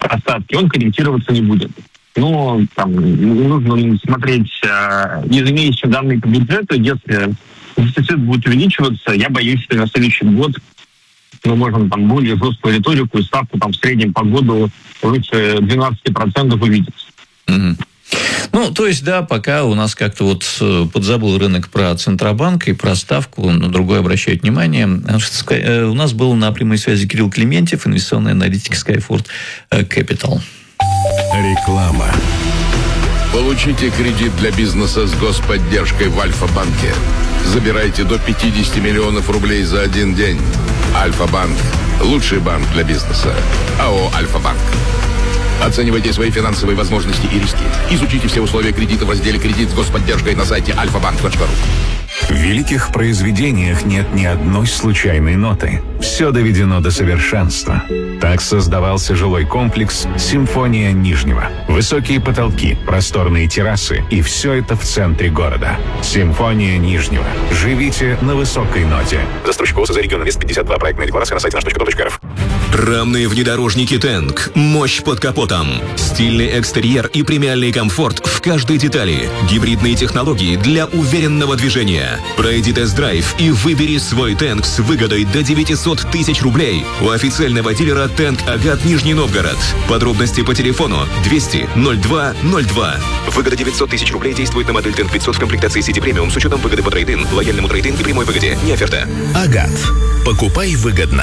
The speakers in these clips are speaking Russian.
просадки, он корректироваться не будет. Но там нужно смотреть ежемесячные данные по бюджету. Если дефицит будет увеличиваться, я боюсь, что на следующий год мы можем там более жесткую риторику и ставку там в среднем по году выше 12% увидеть. Mm-hmm. Ну, то есть, да, пока у нас как-то вот подзабыл рынок про Центробанк и про ставку, на другое обращают внимание. У нас был на прямой связи Кирилл Клементьев, инвестиционный аналитик Skyford Capital. Реклама. Получите кредит для бизнеса с господдержкой в Альфа-банке. Забирайте до 50 миллионов рублей за один день. Альфа-банк. Лучший банк для бизнеса. АО «Альфа-банк». Оценивайте свои финансовые возможности и риски. Изучите все условия кредита в разделе «Кредит с господдержкой» на сайте alfabank.ru. В великих произведениях нет ни одной случайной ноты. Все доведено до совершенства. Так создавался жилой комплекс «Симфония Нижнего». Высокие потолки, просторные террасы и все это в центре города. «Симфония Нижнего». Живите на высокой ноте. Застройщик ОСЗ «Регион Инвест 52». Проектная декларация на сайте наш.ком.рф. Рамные внедорожники «Тэнк». Мощь под капотом. Стильный экстерьер и премиальный комфорт в каждой детали. Гибридные технологии для уверенного движения. Пройди тест-драйв и выбери свой «Тэнк» с выгодой до 900 тысяч рублей у официального дилера «Тэнк Агат» Нижний Новгород. Подробности по телефону 200 02 02. Выгода 900 тысяч рублей действует на модель «Тэнк 500» в комплектации City Premium с учетом выгоды по трейд-ин, лояльному трейд-ин и прямой выгоде. Не оферта. Агат. Покупай выгодно.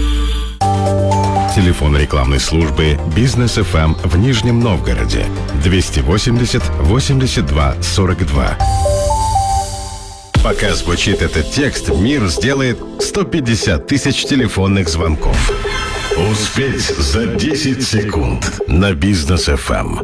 Телефон рекламной службы «Бизнес ФМ» в Нижнем Новгороде 280 82 42. Пока звучит этот текст, мир сделает 150 тысяч телефонных звонков. Успеть за 10 секунд на «Бизнес ФМ».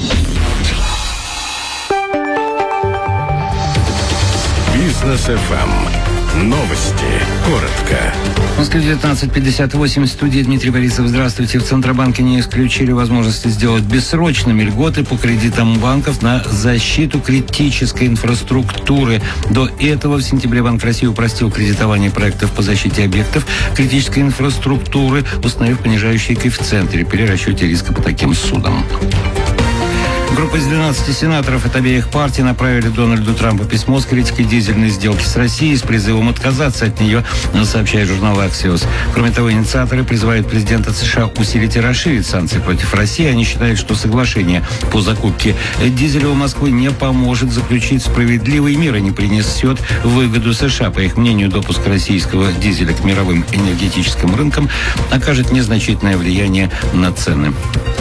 «Бизнес ФМ». Новости. Коротко. В Москве 19:58. В студии Дмитрий Борисов. Здравствуйте. В Центробанке не исключили возможности сделать бессрочными льготы по кредитам банков на защиту критической инфраструктуры. До этого в сентябре Банк России упростил кредитование проектов по защите объектов критической инфраструктуры, установив понижающие коэффициенты при расчете риска по таким судам. Группа из 12 сенаторов от обеих партий направили Дональду Трампу письмо с критикой дизельной сделки с Россией с призывом отказаться от нее, сообщает журнал Axios. Кроме того, инициаторы призывают президента США усилить и расширить санкции против России. Они считают, что соглашение по закупке дизеля у Москвы не поможет заключить справедливый мир и не принесет выгоду США. По их мнению, допуск российского дизеля к мировым энергетическим рынкам окажет незначительное влияние на цены.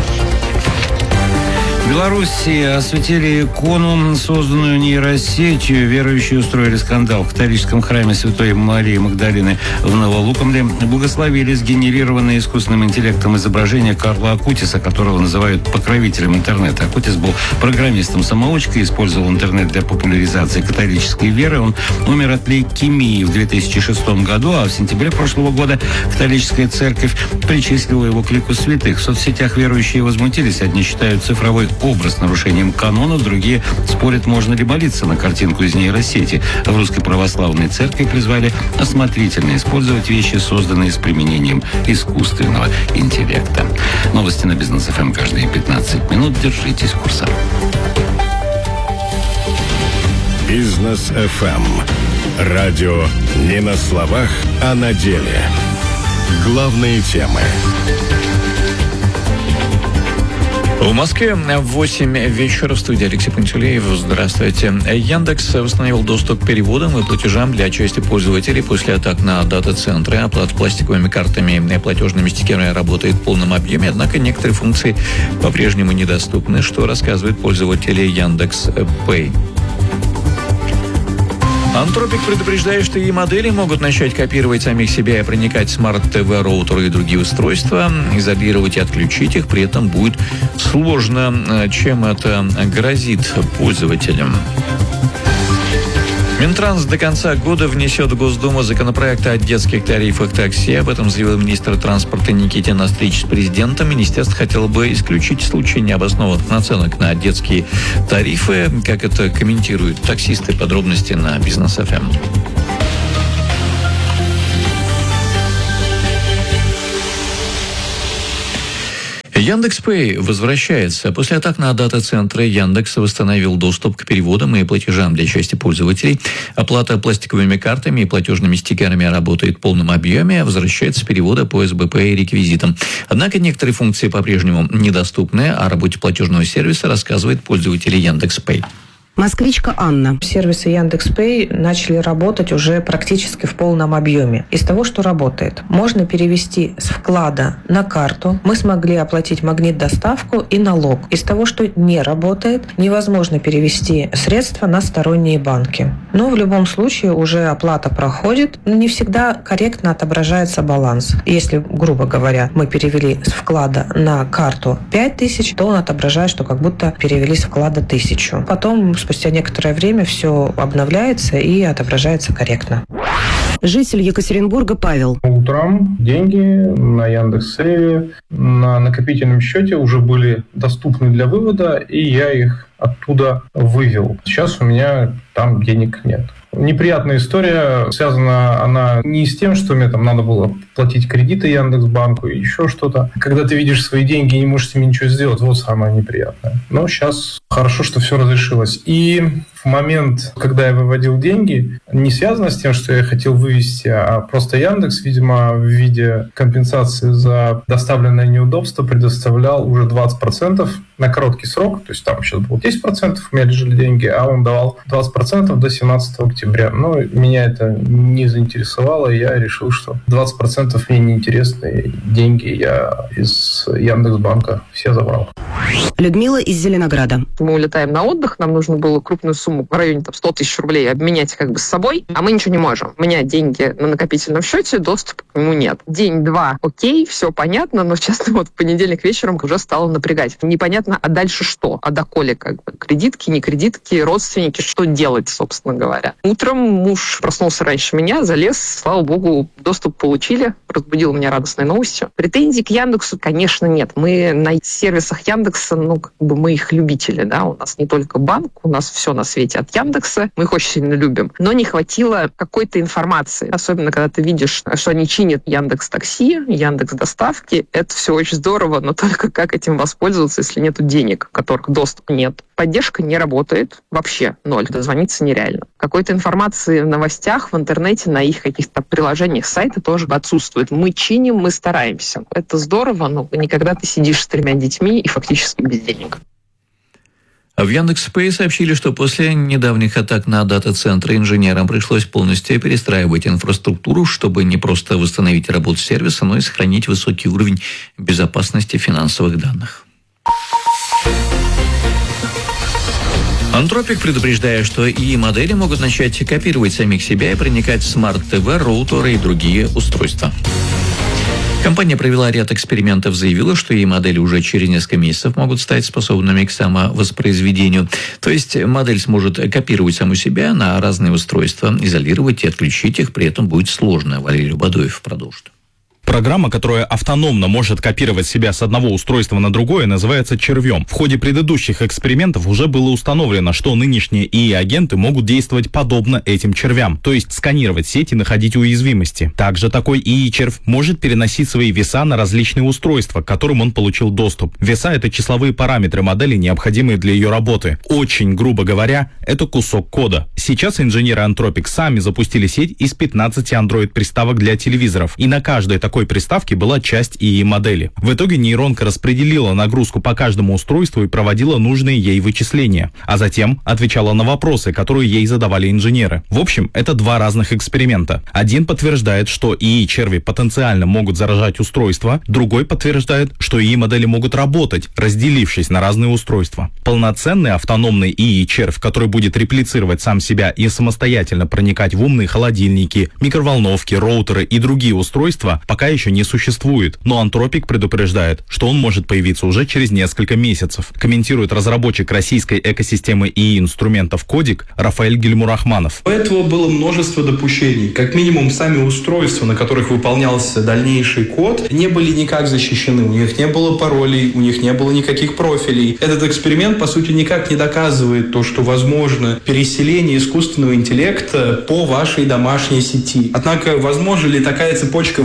В Беларуси осветили икону, созданную нейросетью. Верующие устроили скандал. В католическом храме Святой Марии Магдалины в Новолукомле благословили сгенерированное искусственным интеллектом изображение Карла Акутиса, которого называют покровителем интернета. Акутис был программистом-самоучкой, использовал интернет для популяризации католической веры. Он умер от лейкемии в 2006 году, а в сентябре прошлого года католическая церковь причислила его к лику святых. В соцсетях верующие возмутились. Одни считают цифровой образ нарушением канонов, другие спорят, можно ли молиться на картинку из нейросети. В Русской Православной Церкви призвали осмотрительно использовать вещи, созданные с применением искусственного интеллекта. Новости на Бизнес ФМ каждые 15 минут. Держитесь курса. «Бизнес ФМ». Радио не на словах, а на деле. Главные темы. В Москве в 8 вечера в студии Алексей Пантелеев. Здравствуйте. Яндекс восстановил доступ к переводам и платежам для части пользователей после атак на дата-центры. Оплата пластиковыми картами и платежными стикерами работает в полном объеме, однако некоторые функции по-прежнему недоступны, что рассказывают пользователи Яндекс.Пэй. Антропик предупреждает, что и модели могут начать копировать самих себя и проникать в смарт-ТВ, роутеры и другие устройства, изолировать и отключить их. При этом будет сложно. Чем это грозит пользователям? Минтранс до конца года внесет в Госдуму законопроект о детских тарифах такси. Об этом заявил министр транспорта Никитин на встрече с президентом. Министерство хотело бы исключить случаи необоснованных наценок на детские тарифы. Как это комментируют таксисты? Подробности на Бизнес ФМ. Яндекс.Пэй возвращается. После атак на дата-центры Яндекс восстановил доступ к переводам и платежам для части пользователей. Оплата пластиковыми картами и платежными стикерами работает в полном объеме, возвращается переводы по СБП и реквизитам. Однако некоторые функции по-прежнему недоступны. О работе платежного сервиса рассказывает пользователь Яндекс.Пэй. Москвичка Анна. Сервисы Яндекс.Пэй начали работать уже практически в полном объеме. Из того, что работает, можно перевести с вклада на карту. Мы смогли оплатить магнит-доставку и налог. Из того, что не работает, невозможно перевести средства на сторонние банки. Но в любом случае уже оплата проходит. Не всегда корректно отображается баланс. Если, грубо говоря, мы перевели с вклада на карту 5000, то он отображает, что как будто перевели с вклада 1000. Потом спустя некоторое время все обновляется и отображается корректно. Житель Екатеринбурга Павел. Утром деньги на Яндекс.Сейве на накопительном счете уже были доступны для вывода, и я их оттуда вывел. Сейчас у меня там денег нет. Неприятная история, связана она не с тем, что мне там надо было платить кредиты Яндекс.Банку и еще что-то. Когда ты видишь свои деньги и не можешь с ними ничего сделать, вот самое неприятное. Но сейчас хорошо, что все разрешилось. И в момент, когда я выводил деньги, не связано с тем, что я хотел вывести, а просто Яндекс, видимо, в виде компенсации за доставленное неудобство предоставлял уже 20% на короткий срок. То есть там сейчас было 10%, у меня лежали деньги, а он давал 20% до 17 октября. Но меня это не заинтересовало, и я решил, что 20% мне неинтересны, деньги я из Яндекс.Банка все забрал. Людмила из Зеленограда. Мы улетаем на отдых, нам нужно было крупную сумму в районе 100 тысяч рублей обменять как бы с собой, а мы ничего не можем. У меня деньги на накопительном счете, доступа к нему нет. День-два, окей, все понятно, но, честно, вот в понедельник вечером уже стало напрягать. Непонятно, а дальше что? А доколе как бы кредитки, не кредитки, родственники, что делать, собственно говоря. Утром муж проснулся раньше меня, залез, слава богу, доступ получили, разбудил меня радостной новостью. Претензий к Яндексу, конечно, нет. Мы на сервисах Яндекса, мы их любители, да, у нас не только банк, у нас все на свете от Яндекса, мы их очень сильно любим. Но не хватило какой-то информации, особенно когда ты видишь, что они чинят Яндекс.Такси, Яндекс.Доставки, это все очень здорово, но только как этим воспользоваться, если нету денег, которых доступа нет. Поддержка не работает, вообще ноль, дозвониться нереально. Какой-то информации в новостях, в интернете, на их каких-то приложениях сайта тоже отсутствует. Мы чиним, мы стараемся. Это здорово, но никогда ты сидишь с 3 детьми и фактически без денег. В Яндекс.Пэй сообщили, что после недавних атак на дата-центры инженерам пришлось полностью перестраивать инфраструктуру, чтобы не просто восстановить работу сервиса, но и сохранить высокий уровень безопасности финансовых данных. Антропик предупреждает, что ИИ-модели могут начать копировать самих себя и проникать в смарт-ТВ, роутеры и другие устройства. Компания провела ряд экспериментов, заявила, что ИИ-модели уже через несколько месяцев могут стать способными к самовоспроизведению. То есть модель сможет копировать саму себя на разные устройства, изолировать и отключить их, при этом будет сложно. Валерий Бадоев продолжит. Программа, которая автономно может копировать себя с одного устройства на другое, называется червем. В ходе предыдущих экспериментов уже было установлено, что нынешние ИИ-агенты могут действовать подобно этим червям, то есть сканировать сеть и находить уязвимости. Также такой ИИ-червь может переносить свои веса на различные устройства, к которым он получил доступ. Веса — это числовые параметры модели, необходимые для ее работы. Очень грубо говоря, это кусок кода. Сейчас инженеры Anthropic сами запустили сеть из 15 Android-приставок для телевизоров, и на каждой такой приставке была часть ИИ-модели. В итоге нейронка распределила нагрузку по каждому устройству и проводила нужные ей вычисления, а затем отвечала на вопросы, которые ей задавали инженеры. В общем, это 2 разных эксперимента. Один подтверждает, что ИИ-черви потенциально могут заражать устройства, другой подтверждает, что ИИ-модели могут работать, разделившись на разные устройства. Полноценный автономный ИИ-червь, который будет реплицировать сам себя и самостоятельно проникать в умные холодильники, микроволновки, роутеры и другие устройства, пока еще не существует, но Anthropic предупреждает, что он может появиться уже через несколько месяцев. Комментирует разработчик российской экосистемы ИИ-инструментов Кодик Рафаэль Гельмурахманов. У этого было множество допущений. Как минимум, сами устройства, на которых выполнялся дальнейший код, не были никак защищены. У них не было паролей, у них не было никаких профилей. Этот эксперимент, по сути, никак не доказывает то, что возможно переселение искусственного интеллекта по вашей домашней сети. Однако, возможно ли такая цепочка в будущем?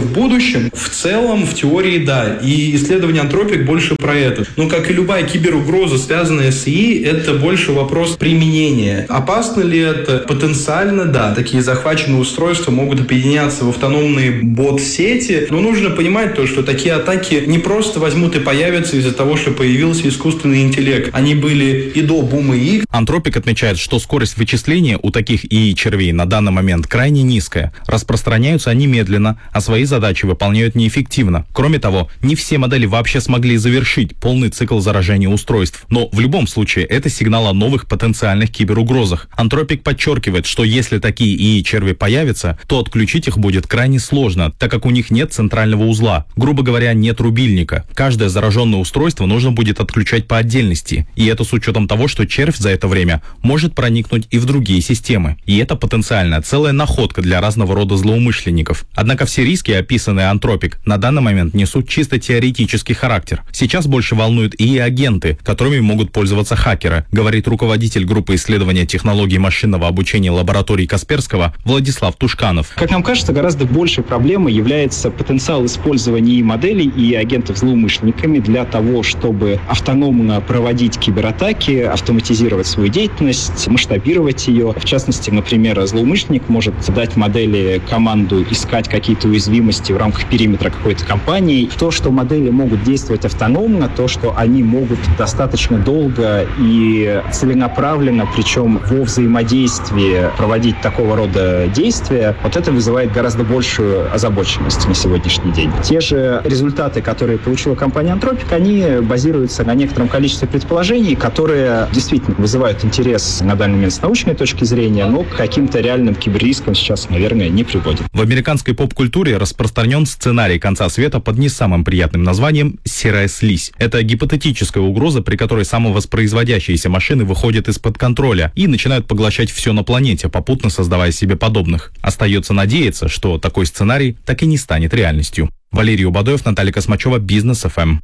будущем? В целом, в теории, да. И исследование Anthropic больше про это. Но, как и любая киберугроза, связанная с ИИ, это больше вопрос применения. Опасно ли это? Потенциально, да. Такие захваченные устройства могут объединяться в автономные бот-сети. Но нужно понимать то, что такие атаки не просто возьмут и появятся из-за того, что появился искусственный интеллект. Они были и до бума ИИ. Anthropic отмечает, что скорость вычисления у таких ИИ-червей на данный момент крайне низкая. Распространяются они медленно, а свои задачи выполняют неэффективно. Кроме того, не все модели вообще смогли завершить полный цикл заражения устройств. Но в любом случае это сигнал о новых потенциальных киберугрозах. Anthropic подчеркивает, что если такие ИИ-черви появятся, то отключить их будет крайне сложно, так как у них нет центрального узла. Грубо говоря, нет рубильника. Каждое зараженное устройство нужно будет отключать по отдельности. И это с учетом того, что червь за это время может проникнуть и в другие системы. И это потенциально целая находка для разного рода злоумышленников. Однако все риски, описанные Anthropic, на данный момент несут чисто теоретический характер. Сейчас больше волнуют и агенты, которыми могут пользоваться хакеры, говорит руководитель группы исследования технологий машинного обучения лаборатории Касперского Владислав Тушканов. Как нам кажется, гораздо большей проблемой является потенциал использования моделей и агентов злоумышленниками для того, чтобы автономно проводить кибератаки, автоматизировать свою деятельность, масштабировать ее. В частности, например, злоумышленник может дать модели команду искать какие-то уязвимости в рамках периметра какой-то компании. То, что модели могут действовать автономно, то, что они могут достаточно долго и целенаправленно, причем во взаимодействии проводить такого рода действия, вот это вызывает гораздо большую озабоченность на сегодняшний день. Те же результаты, которые получила компания Anthropic, они базируются на некотором количестве предположений, которые действительно вызывают интерес на данный момент с научной точки зрения, но к каким-то реальным киберрискам сейчас, наверное, не приводит. В американской поп-культуре распространен сценарий конца света под не самым приятным названием «серая слизь». Это гипотетическая угроза, при которой самовоспроизводящиеся машины выходят из-под контроля и начинают поглощать все на планете, попутно создавая себе подобных. Остается надеяться, что такой сценарий так и не станет реальностью. Валерий Убадоев, Наталья Космачева, Бизнес ФМ.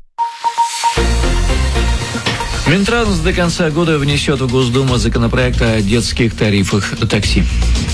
Минтранс до конца года внесет в Госдуму законопроект о детских тарифах такси.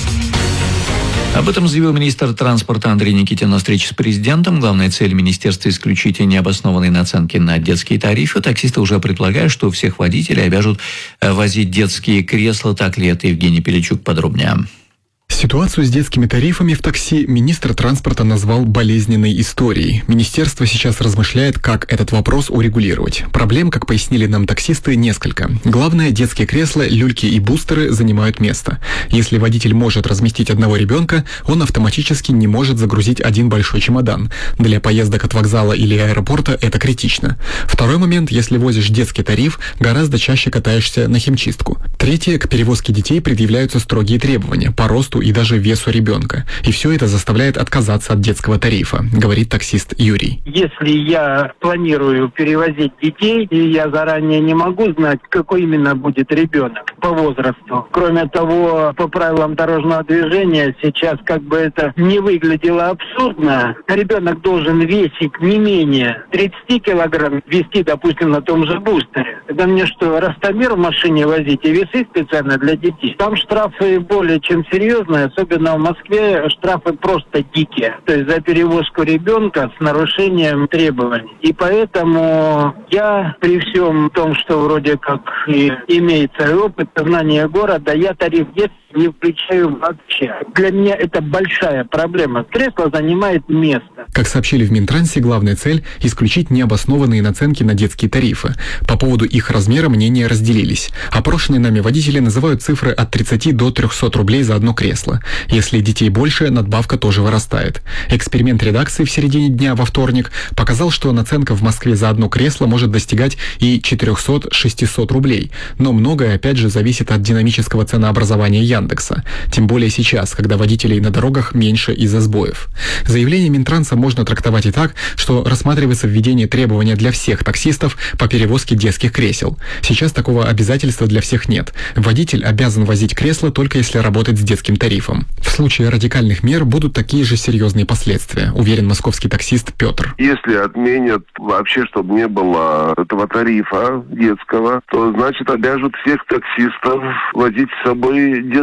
Об этом заявил министр транспорта Андрей Никитин на встрече с президентом. Главная цель министерства – исключить необоснованные наценки на детские тарифы. Таксисты уже предполагают, что всех водителей обяжут возить детские кресла. Так ли это? Евгений Пеличук подробнее. Ситуацию с детскими тарифами в такси министр транспорта назвал болезненной историей. Министерство сейчас размышляет, как этот вопрос урегулировать. Проблем, как пояснили нам таксисты, несколько. Главное, детские кресла, люльки и бустеры занимают место. Если водитель может разместить одного ребенка, он автоматически не может загрузить один большой чемодан. Для поездок от вокзала или аэропорта это критично. Второй момент, если возишь детский тариф, гораздо чаще катаешься на химчистку. Третье, к перевозке детей предъявляются строгие требования по росту и даже весу ребенка. И все это заставляет отказаться от детского тарифа, говорит таксист Юрий. Если я планирую перевозить детей, и я заранее не могу знать, какой именно будет ребенок по возрасту. Кроме того, по правилам дорожного движения сейчас как бы это не выглядело абсурдно. Ребенок должен весить не менее 30 килограмм, вести, допустим, на том же бустере. Это мне что, ростомер в машине возить и весы специально для детей? Там штрафы более чем серьезные. Особенно в Москве штрафы просто дикие. То есть за перевозку ребенка с нарушением требований. И поэтому я при всем том, что вроде как и имеется опыт, знание города, я тариф детства не включаю вообще. Для меня это большая проблема. Кресло занимает место. Как сообщили в Минтрансе, главная цель – исключить необоснованные наценки на детские тарифы. По поводу их размера мнения разделились. Опрошенные нами водители называют цифры от 30 до 300 рублей за одно кресло. Если детей больше, надбавка тоже вырастает. Эксперимент редакции в середине дня во вторник показал, что наценка в Москве за одно кресло может достигать и 400-600 рублей. Но многое, опять же, зависит от динамического ценообразования Яндекса. Тем более сейчас, когда водителей на дорогах меньше из-за сбоев. Заявление Минтранса можно трактовать и так, что рассматривается введение требования для всех таксистов по перевозке детских кресел. Сейчас такого обязательства для всех нет. Водитель обязан возить кресло только если работает с детским тарифом. В случае радикальных мер будут такие же серьезные последствия, уверен московский таксист Петр. Если отменят вообще, чтобы не было этого тарифа детского, то значит обяжут всех таксистов возить с собой детские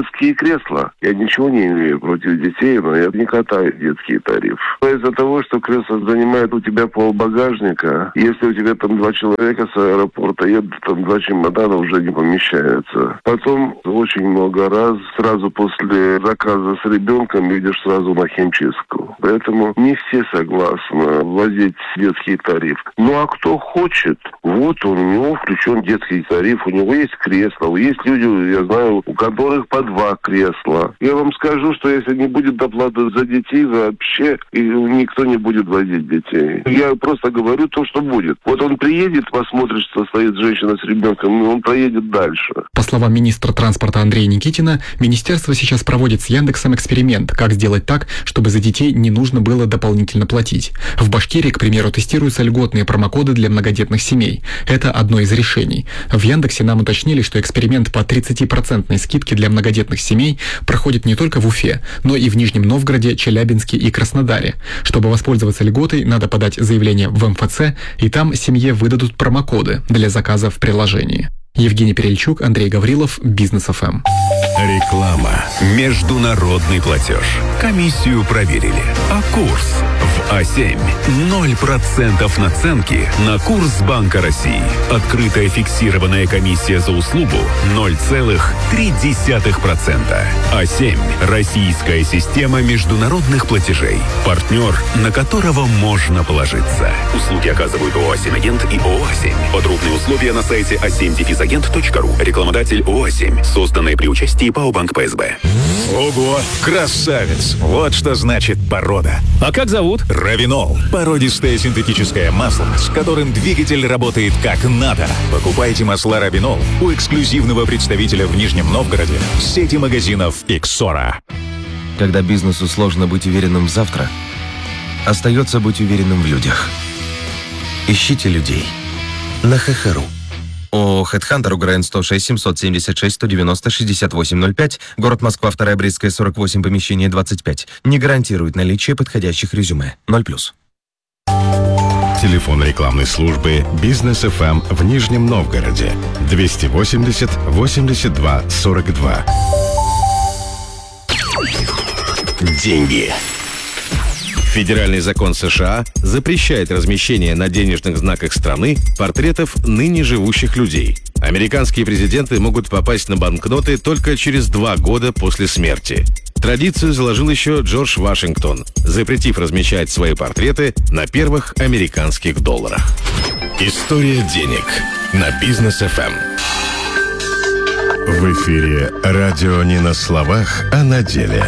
детские кресла. Я ничего не имею против детей, но я не катаю детские тарифы. Из-за того, что кресло занимает у тебя полбагажника, если у тебя там 2 человека с аэропорта едут, там 2 чемодана уже не помещаются. Потом очень много раз, сразу после заказа с ребенком, идешь сразу на химчистку. Поэтому не все согласны вводить детский тариф. Ну а кто хочет, вот у него включен детский тариф, у него есть кресло, есть люди, я знаю, у которых по 2 кресла. Я вам скажу, что если не будет доплаты за детей, вообще и никто не будет возить детей. Я просто говорю то, что будет. Вот он приедет, посмотрит, что стоит женщина с ребенком, и он проедет дальше. По словам министра транспорта Андрея Никитина, министерство сейчас проводит с Яндексом эксперимент, как сделать так, чтобы за детей не нужно было дополнительно платить. В Башкирии, к примеру, тестируются льготные промокоды для многодетных семей. Это одно из решений. В Яндексе нам уточнили, что эксперимент по 30% скидке для многодетных семей проходит не только в Уфе, но и в Нижнем Новгороде, Челябинске и Краснодаре. Чтобы воспользоваться льготой, надо подать заявление в МФЦ, и там семье выдадут промокоды для заказа в приложении. Евгений Перельчук, Андрей Гаврилов, Бизнес ФМ. Реклама. Международный платеж. Комиссию проверили. А курс в А7. 0% наценки на курс Банка России. Открытая фиксированная комиссия за услугу 0,3%. А7. Российская система международных платежей. Партнер, на которого можно положиться. Услуги оказывают ООО «А7-агент» и ООО «А7». Подробные условия на сайте a7-agent.ru. Рекламодатель ООО «А7». Созданная при участии ПАО «Банк ПСБ». Ого, красавец! Вот что значит порода. А как зовут? Равинол. Породистое синтетическое масло, с которым двигатель работает как надо. Покупайте масла Равинол у эксклюзивного представителя в Нижнем Новгороде в сети магазинов «Иксора». Когда бизнесу сложно быть уверенным в завтра, остается быть уверенным в людях. Ищите людей на ХХРУ. ООО «Хедхантер», УГРН 106 776 190 6805, город Москва, 2 Брестская, 48, помещение 25. Не гарантирует наличие подходящих резюме. 0+. Телефон рекламной службы «Бизнес ФМ» в Нижнем Новгороде 280 82 42. Деньги. Федеральный закон США запрещает размещение на денежных знаках страны портретов ныне живущих людей. Американские президенты могут попасть на банкноты только через 2 года после смерти. Традицию заложил еще Джордж Вашингтон, запретив размещать свои портреты на первых американских долларах. История денег на Бизнес ФМ. В эфире радио не на словах, а на деле.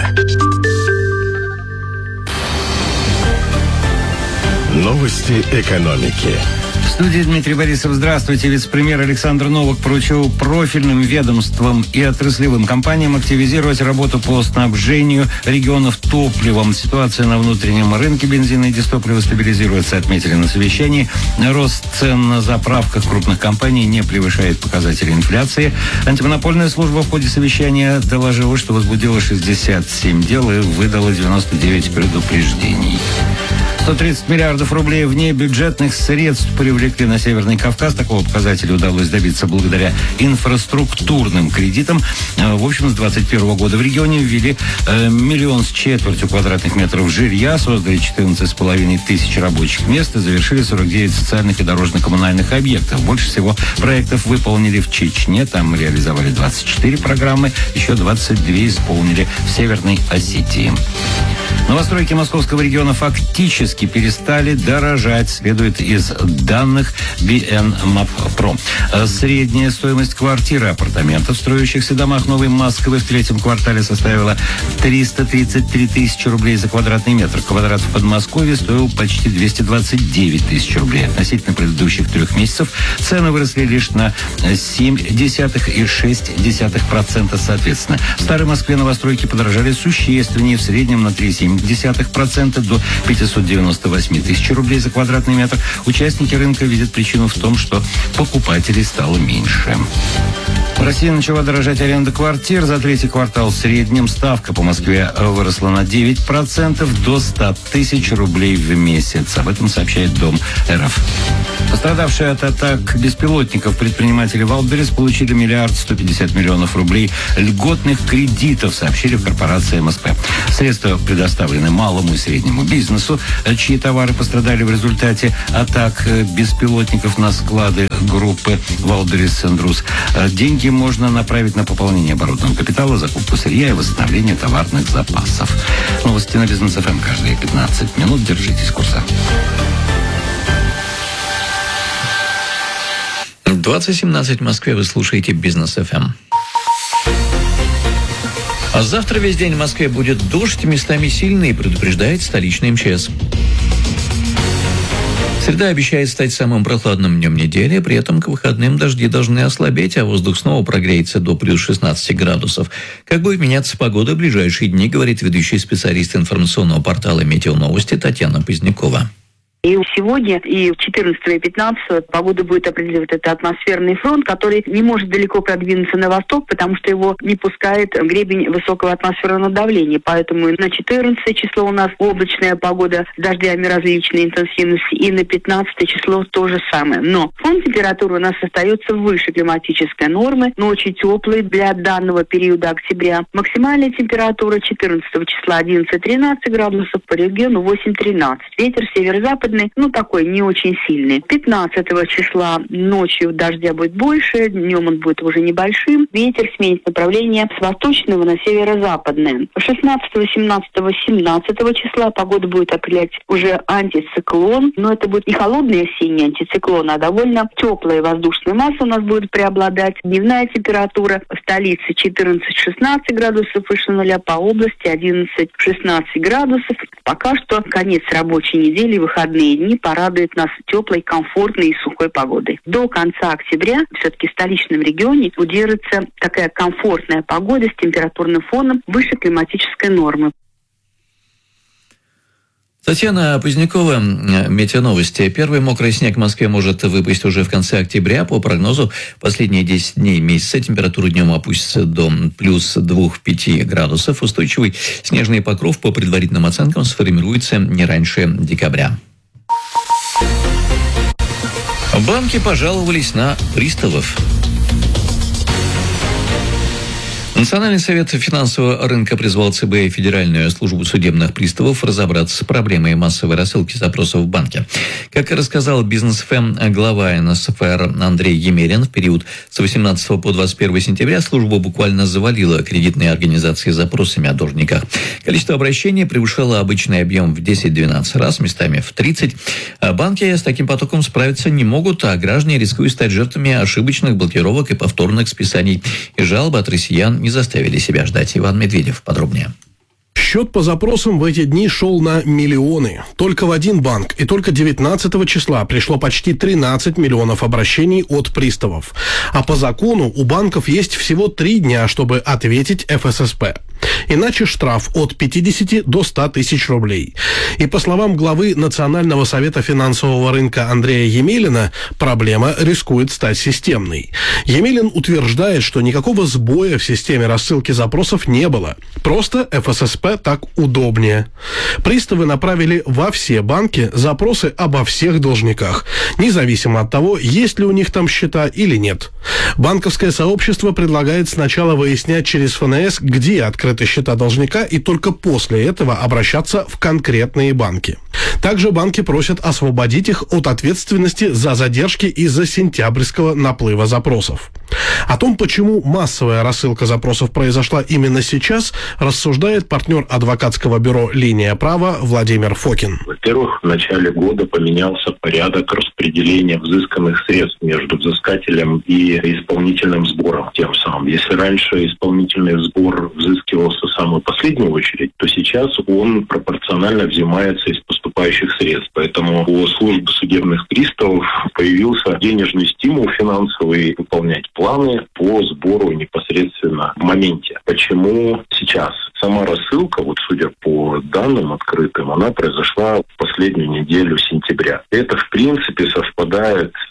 Новости экономики. В студии Дмитрий Борисов. Здравствуйте. Вице-премьер Александр Новак поручил профильным ведомствам и отраслевым компаниям активизировать работу по снабжению регионов топливом. Ситуация на внутреннем рынке бензина и дизтоплива стабилизируется, отметили на совещании. Рост цен на заправках крупных компаний не превышает показатели инфляции. Антимонопольная служба в ходе совещания доложила, что возбудила 67 дел и выдала 99 предупреждений. 130 миллиардов рублей внебюджетных средств привлекли на Северный Кавказ. Такого показателя удалось добиться благодаря инфраструктурным кредитам. В общем, с 2021 года в регионе ввели 1,4 миллиона квадратных метров жилья, создали 14,5 тысяч рабочих мест и завершили 49 социальных и дорожно-коммунальных объектов. Больше всего проектов выполнили в Чечне. Там реализовали 24 программы, еще 22 исполнили в Северной Осетии. Новостройки московского региона фактически перестали дорожать, следует из данных BNMAP-Pro. Средняя стоимость квартиры и апартаментов в строящихся домах Новой Москвы в 3-м квартале составила 333 тысячи рублей за квадратный метр. Квадрат в Подмосковье стоил почти 229 тысяч рублей. Относительно предыдущих 3 месяцев цены выросли лишь на 0,7 и 0,6% соответственно. В Старой Москве новостройки подорожали существеннее, в среднем на 3,7% до 598 тысяч рублей за квадратный метр. Участники рынка видят причину в том, что покупателей стало меньше. В России начала дорожать аренда квартир. За третий квартал в среднем ставка по Москве выросла на 9% до 100 тысяч рублей в месяц. Об этом сообщает Дом РФ. Пострадавшие от атак беспилотников предприниматели Wildberries получили 1 150 000 000 рублей льготных кредитов, сообщили в корпорации МСП. Средства предоставлены малому и среднему бизнесу, чьи товары пострадали в результате атак беспилотников на склады группы Wildberries Сендрус. Деньги можно направить на пополнение оборотного капитала, закупку сырья и восстановление товарных запасов. Новости на Бизнес ФМ каждые 15 минут. Держитесь курса. 20:17 в Москве. Вы слушаете Бизнес ФМ. А завтра весь день в Москве будет дождь, местами сильный, предупреждает столичный МЧС. Среда обещает стать самым прохладным днем недели, при этом к выходным дожди должны ослабеть, а воздух снова прогреется до плюс 16 градусов. Как будет меняться погода в ближайшие дни, говорит ведущий специалист информационного портала «Метеоновости» Татьяна Позднякова. И сегодня, и 14 и 15 погоду будет определять этот атмосферный фронт, который не может далеко продвинуться на восток, потому что его не пускает гребень высокого атмосферного давления. Поэтому на 14 число у нас облачная погода с дождями различной интенсивности, и на 15 число то же самое. Но фон температуры у нас остается выше климатической нормы, ночи теплые для данного периода октября. Максимальная температура 14 числа 11-13 градусов, по региону 8-13. Ветер северо-западный, такой не очень сильный. 15 числа ночью дождя будет больше, днем он будет уже небольшим. Ветер сменит направление с восточного на северо-западное. 16, 17, 17 числа погода будет определять уже антициклон, но это будет не холодный осенний антициклон, а довольно теплая воздушная масса у нас будет преобладать. Дневная температура в столице 14-16 градусов выше нуля, по области 11-16 градусов. Пока что конец рабочей недели, выходные дни порадуют нас теплой, комфортной и сухой погодой. До конца октября все-таки в столичном регионе удержится такая комфортная погода с температурным фоном выше климатической нормы. Татьяна Позднякова, Метеоновости. Первый мокрый снег в Москве может выпасть уже в конце октября. По прогнозу, последние 10 дней месяца температура днем опустится до плюс 2-5 градусов. Устойчивый снежный покров, по предварительным оценкам, сформируется не раньше декабря. Банки пожаловались на приставов. Национальный совет финансового рынка призвал ЦБ и Федеральную службу судебных приставов разобраться с проблемой массовой рассылки запросов в банке. Как рассказал Бизнес ФМ глава НСФР Андрей Емелин, в период с 18 по 21 сентября служба буквально завалила кредитные организации запросами о должниках. Количество обращений превышало обычный объем в 10-12 раз, местами в 30. Банки с таким потоком справиться не могут, а граждане рискуют стать жертвами ошибочных блокировок и повторных списаний. И жалобы от россиян не заставили себя ждать. Иван Медведев подробнее. Счет по запросам в эти дни шел на миллионы. Только в один банк и только 19 числа пришло почти 13 миллионов обращений от приставов. А по закону у банков есть всего 3 дня, чтобы ответить ФССП. Иначе штраф от 50 до 100 тысяч рублей. И по словам главы Национального совета финансового рынка Андрея Емелина, проблема рискует стать системной. Емелин утверждает, что никакого сбоя в системе рассылки запросов не было. Просто ФССП так удобнее. Приставы направили во все банки запросы обо всех должниках, независимо от того, есть ли у них там счета или нет. Банковское сообщество предлагает сначала выяснять через ФНС, где открыты счета должника, и только после этого обращаться в конкретные банки. Также банки просят освободить их от ответственности за задержки из-за сентябрьского наплыва запросов. О том, почему массовая рассылка запросов произошла именно сейчас, рассуждает партнер адвокатского бюро «Линия права» Владимир Фокин. Во-первых, в начале года поменялся порядок распределения взысканных средств между взыскателем и исполнительным сбором. Тем самым, если раньше исполнительный сбор взыскивался в самую последнюю очередь, то сейчас он пропорционально взимается из поступающих средств. Поэтому у службы судебных приставов появился денежный стимул финансовый выполнять планы по сбору непосредственно в моменте. Почему сейчас? Сама рассылка, вот судя по данным открытым, она произошла в последнюю неделю сентября. Это, в принципе, совпадает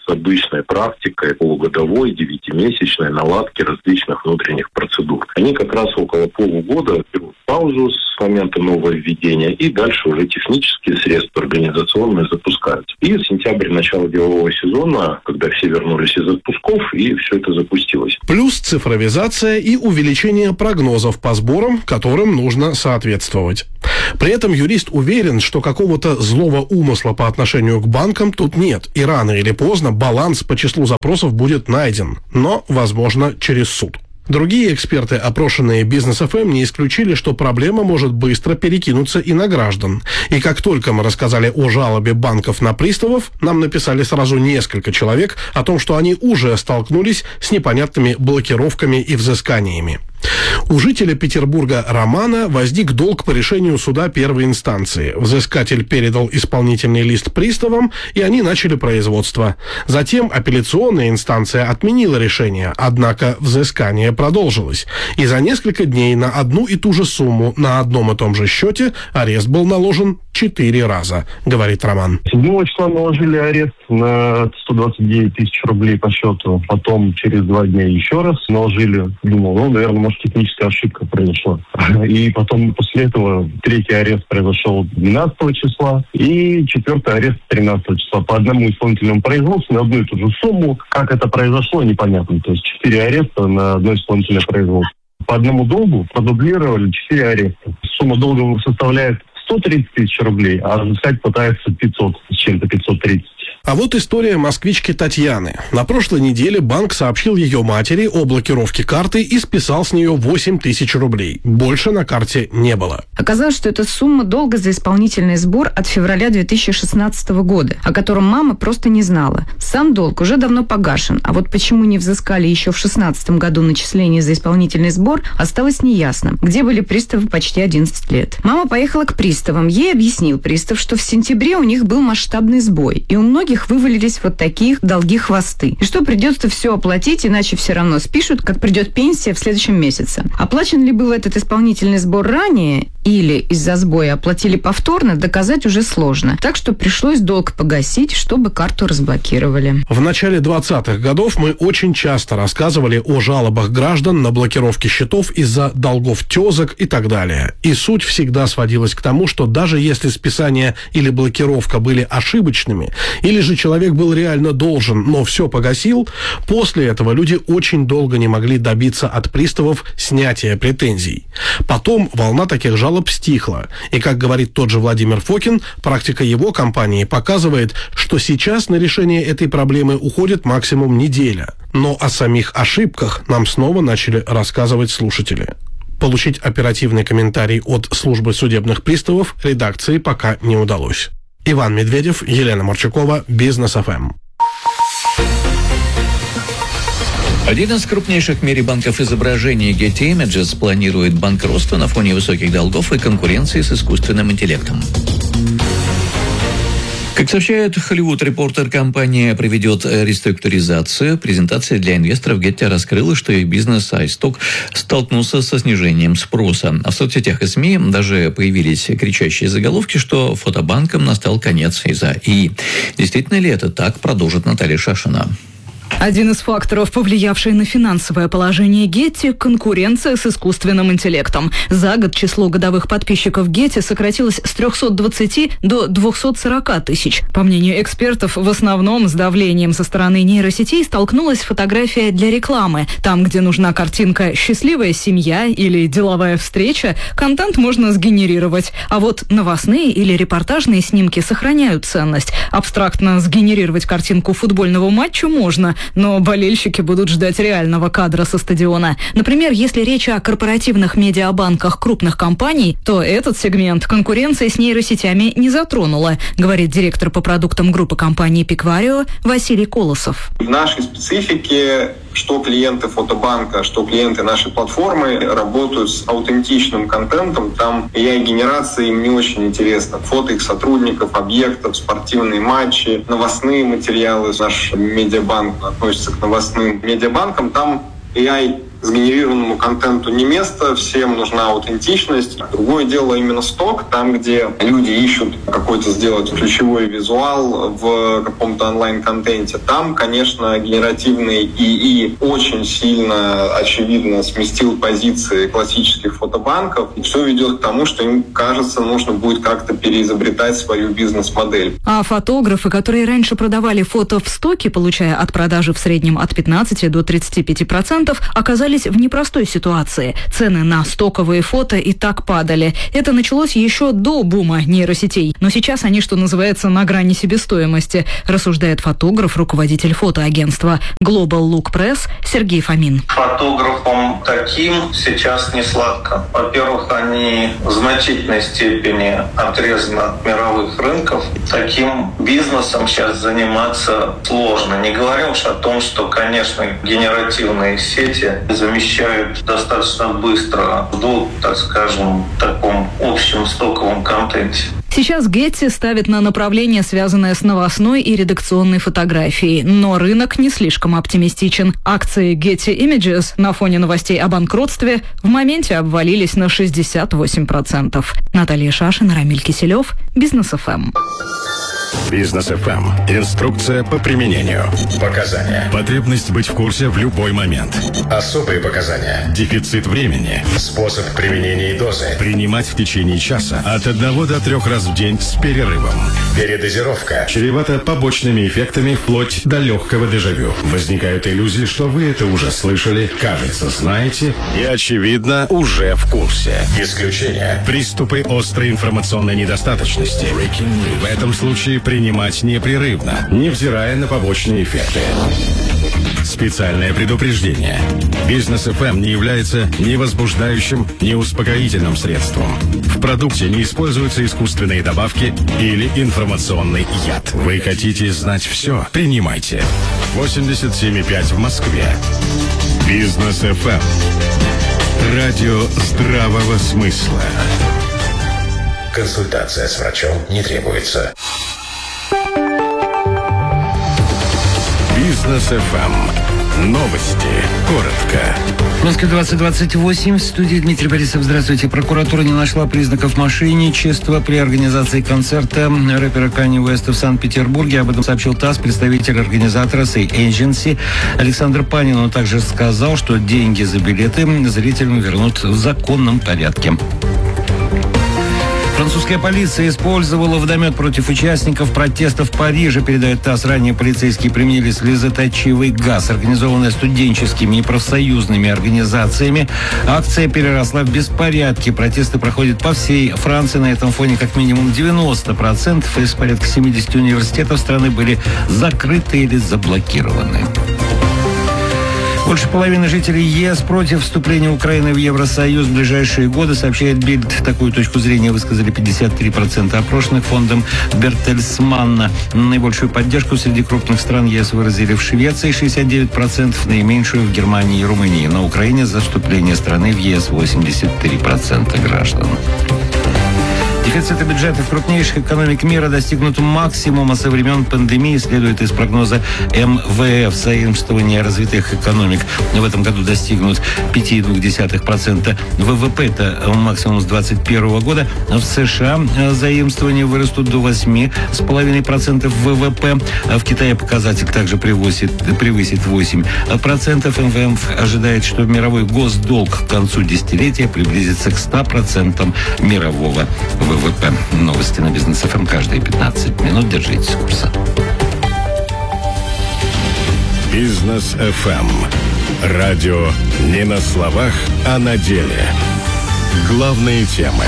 обычной практикой полугодовой, 9-месячной наладки различных внутренних процедур. Они как раз около полугода берут паузу с момента нововведения и дальше уже технические средства организационные запускаются. И сентябрь, начало делового сезона, когда все вернулись из отпусков, и все это запустилось. Плюс цифровизация и увеличение прогнозов по сборам, которым нужно соответствовать. При этом юрист уверен, что какого-то злого умысла по отношению к банкам тут нет, и рано или поздно баланс по числу запросов будет найден, но, возможно, через суд. Другие эксперты, опрошенные Бизнес ФМ, не исключили, что проблема может быстро перекинуться и на граждан. И как только мы рассказали о жалобе банков на приставов, нам написали сразу несколько человек о том, что они уже столкнулись с непонятными блокировками и взысканиями. У жителя Петербурга Романа возник долг по решению суда первой инстанции. Взыскатель передал исполнительный лист приставам, и они начали производство. Затем апелляционная инстанция отменила решение, однако взыскание продолжилось. И за несколько дней на одну и ту же сумму на одном и том же счете арест был наложен 4 раза, говорит Роман. 7 числа наложили арест на 129 тысяч рублей по счету. Потом через 2 дня еще раз наложили. Думал, наверное, может, техническая ошибка произошла. И потом после этого 3-й арест произошел 12 числа и 4-й арест 13 числа. По одному исполнительному производству на одну и ту же сумму. Как это произошло, непонятно. То есть 4 ареста на одно исполнительное производство. По одному долгу продублировали 4 ареста. Сумма долга составляет 130 тысяч рублей, а взыскать пытается 500 с чем-то, 530. А вот история москвички Татьяны. На прошлой неделе банк сообщил ее матери о блокировке карты и списал с нее 8 тысяч рублей. Больше на карте не было. Оказалось, что это сумма долга за исполнительный сбор от февраля 2016 года, о котором мама просто не знала. Сам долг уже давно погашен, а вот почему не взыскали еще в 2016 году начисление за исполнительный сбор, осталось неясным. Где были приставы почти 11 лет. Мама поехала к приставам. Ей объяснил пристав, что в сентябре у них был масштабный сбой, и у многих вывалились вот такие долги-хвосты. И что придется все оплатить, иначе все равно спишут, как придет пенсия в следующем месяце. Оплачен ли был этот исполнительный сбор ранее или из-за сбоя оплатили повторно, доказать уже сложно. Так что пришлось долг погасить, чтобы карту разблокировали. В начале 20-х годов мы очень часто рассказывали о жалобах граждан на блокировки счетов из-за долгов тезок и так далее. И суть всегда сводилась к тому, что даже если списание или блокировка были ошибочными, или же человек был реально должен, но все погасил, после этого люди очень долго не могли добиться от приставов снятия претензий. Потом волна таких жалоб стихла. И, как говорит тот же Владимир Фокин, практика его компании показывает, что сейчас на решение этой проблемы уходит максимум неделя. Но о самих ошибках нам снова начали рассказывать слушатели. Получить оперативный комментарий от службы судебных приставов редакции пока не удалось. Иван Медведев, Елена Марчукова, Бизнес ФМ. Один из крупнейших в мире банков изображений Getty Images планирует банкротство на фоне высоких долгов и конкуренции с искусственным интеллектом. Как сообщает Hollywood Reporter, компания проведет реструктуризацию. Презентация для инвесторов Getty раскрыла, что их бизнес iStock столкнулся со снижением спроса. А в соцсетях и СМИ даже появились кричащие заголовки, что фотобанкам настал конец из-за ИИ. Действительно ли это так, продолжит Наталья Шашина. Один из факторов, повлиявший на финансовое положение Getty – конкуренция с искусственным интеллектом. За год число годовых подписчиков Getty сократилось с 320 до 240 тысяч. По мнению экспертов, в основном с давлением со стороны нейросетей столкнулась фотография для рекламы. Там, где нужна картинка «счастливая семья» или «деловая встреча», контент можно сгенерировать. А вот новостные или репортажные снимки сохраняют ценность. Абстрактно сгенерировать картинку футбольного матча можно, но болельщики будут ждать реального кадра со стадиона. Например, если речь о корпоративных медиабанках крупных компаний, то этот сегмент конкуренция с нейросетями не затронула, говорит директор по продуктам группы компании Пикварио Василий Колосов. В нашей специфике что клиенты фотобанка, что клиенты нашей платформы работают с аутентичным контентом. Там AI-генерация им не очень интересна. Фото их сотрудников, объектов, спортивные матчи, новостные материалы. Наш медиабанк относится к новостным медиабанкам. Там AI сгенерированному контенту не место, всем нужна аутентичность. Другое дело именно сток, там, где люди ищут какой-то сделать ключевой визуал в каком-то онлайн-контенте. Там, конечно, генеративный ИИ очень сильно, очевидно, сместил позиции классических фотобанков. И все ведет к тому, что им, кажется, нужно будет как-то переизобретать свою бизнес-модель. А фотографы, которые раньше продавали фото в стоке, получая от продажи в среднем от 15 до 35%, оказались в непростой ситуации. Цены на стоковые фото и так падали. Это началось еще до бума нейросетей. Но сейчас они, что называется, на грани себестоимости, рассуждает фотограф, руководитель фотоагентства Global Look Press Сергей Фомин. Фотографам таким сейчас не сладко. Во-первых, они в значительной степени отрезаны от мировых рынков. Таким бизнесом сейчас заниматься сложно. Не говоря уж о том, что, конечно, генеративные сети замещают достаточно быстро в, так скажем, таком общем стоковом контенте. Сейчас Getty ставит на направление, связанное с новостной и редакционной фотографией. Но рынок не слишком оптимистичен. Акции Getty Images на фоне новостей о банкротстве в моменте обвалились на 68%. Наталья Шашина, Рамиль Киселев, Бизнес ФМ. Бизнес ФМ. Инструкция по применению. Показания. Потребность быть в курсе в любой момент. Особые показания. Дефицит времени. Способ применения и дозы. Принимать в течение часа от 1 до 3 раз в день с перерывом. Передозировка. Чревата побочными эффектами вплоть до легкого дежавю. Возникают иллюзии, что вы это уже слышали, кажется, знаете и, очевидно, уже в курсе. Исключение. Приступы острой информационной недостаточности. В этом случае принимать непрерывно, невзирая на побочные эффекты. Специальное предупреждение. Бизнес ФМ не является ни возбуждающим, ни успокоительным средством. В продукте не используются искусственные добавки или информационный яд. Вы хотите знать все? Принимайте. 87,5 в Москве. Бизнес ФМ. Радио здравого смысла. Консультация с врачом не требуется. Бизнес ФМ. Новости. Коротко. В Москве 20:28. В студии Дмитрий Борисов. Здравствуйте. Прокуратура не нашла признаков мошенничества при организации концерта рэпера Канье Уэста в Санкт-Петербурге. Об этом сообщил ТАСС представитель организатора Say Agency Александр Панин. Он также сказал, что деньги за билеты зрителям вернут в законном порядке. Французская полиция использовала водомет против участников протеста в Париже, передает ТАСС. Ранее полицейские применили слезоточивый газ. Организованная студенческими и профсоюзными организациями, акция переросла в беспорядки. Протесты проходят по всей Франции. На этом фоне как минимум 90% из порядка 70 университетов страны были закрыты или заблокированы. Больше половины жителей ЕС против вступления Украины в Евросоюз в ближайшие годы, сообщает Бильд. Такую точку зрения высказали 53% опрошенных фондом Бертельсманна. Наибольшую поддержку среди крупных стран ЕС выразили в Швеции 69%, наименьшую в Германии и Румынии. На Украине за вступление страны в ЕС 83% граждан. Дефициты бюджетов крупнейших экономик мира достигнут максимума со времен пандемии, следует из прогноза МВФ, заимствования развитых экономик. В этом году достигнут 5,2% ВВП, это максимум с 2021 года. В США заимствования вырастут до 8,5% ВВП. В Китае показатель также превысит 8%. МВФ ожидает, что мировой госдолг к концу десятилетия приблизится к 100% мирового ВВП. Новости на Бизнес ФМ каждые 15 минут. Держитесь курса. Бизнес ФМ. Радио не на словах, а на деле. Главные темы.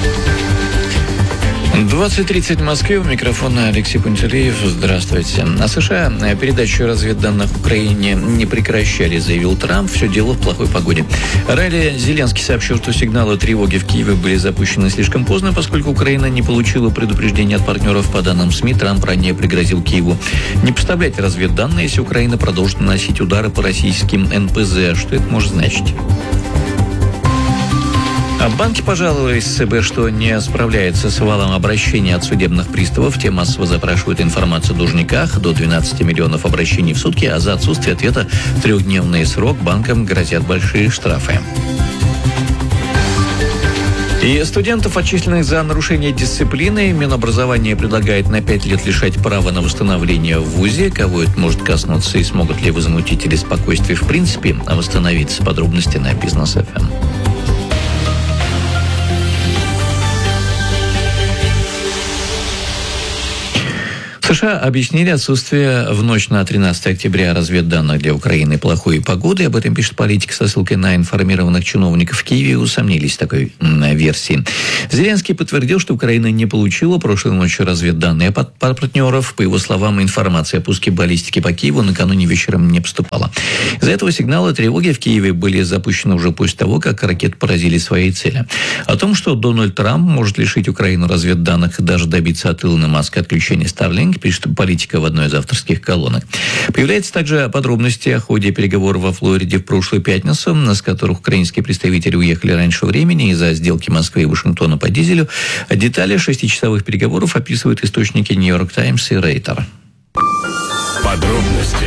20:30 в Москве. У микрофона Алексей Пантелеев. Здравствуйте. А США передачу разведданных Украине не прекращали, заявил Трамп. Все дело в плохой погоде. Ранее Зеленский сообщил, что сигналы тревоги в Киеве были запущены слишком поздно, поскольку Украина не получила предупреждения от партнеров. По данным СМИ, Трамп ранее пригрозил Киеву не поставлять разведданные, если Украина продолжит наносить удары по российским НПЗ. Что это может значить? Банки пожаловались ЦБ, что не справляется с валом обращений от судебных приставов. Те массово запрашивают информацию о должниках, до 12 миллионов обращений в сутки, а за отсутствие ответа в 3-дневный срок банкам грозят большие штрафы. И студентов, отчисленных за нарушение дисциплины, Минобразование предлагает на 5 лет лишать права на восстановление в ВУЗе. Кого это может коснуться и смогут ли возмутители спокойствия в принципе восстановиться? Подробности на Бизнес ФМ. США объяснили отсутствие в ночь на 13 октября разведданных для Украины плохой погоды. Об этом пишет «Политика» со ссылкой на информированных чиновников в Киеве. Усомнились в такой версии. Зеленский подтвердил, что Украина не получила прошлой ночью разведданные от партнеров. По его словам, информация о пуске баллистики по Киеву накануне вечером не поступала. Из-за этого сигналы тревоги в Киеве были запущены уже после того, как ракеты поразили свои цели. О том, что Дональд Трамп может лишить Украину разведданных и даже добиться от Илона Маска отключения Starlink, пишет «Политика» в одной из авторских колонок. Появляются также подробности о ходе переговоров во Флориде в прошлую пятницу, с которых украинские представители уехали раньше времени из-за сделки Москвы и Вашингтона по дизелю. Детали 6-часовых переговоров описывают источники «Нью-Йорк Таймс» и «Рейтер». Подробности.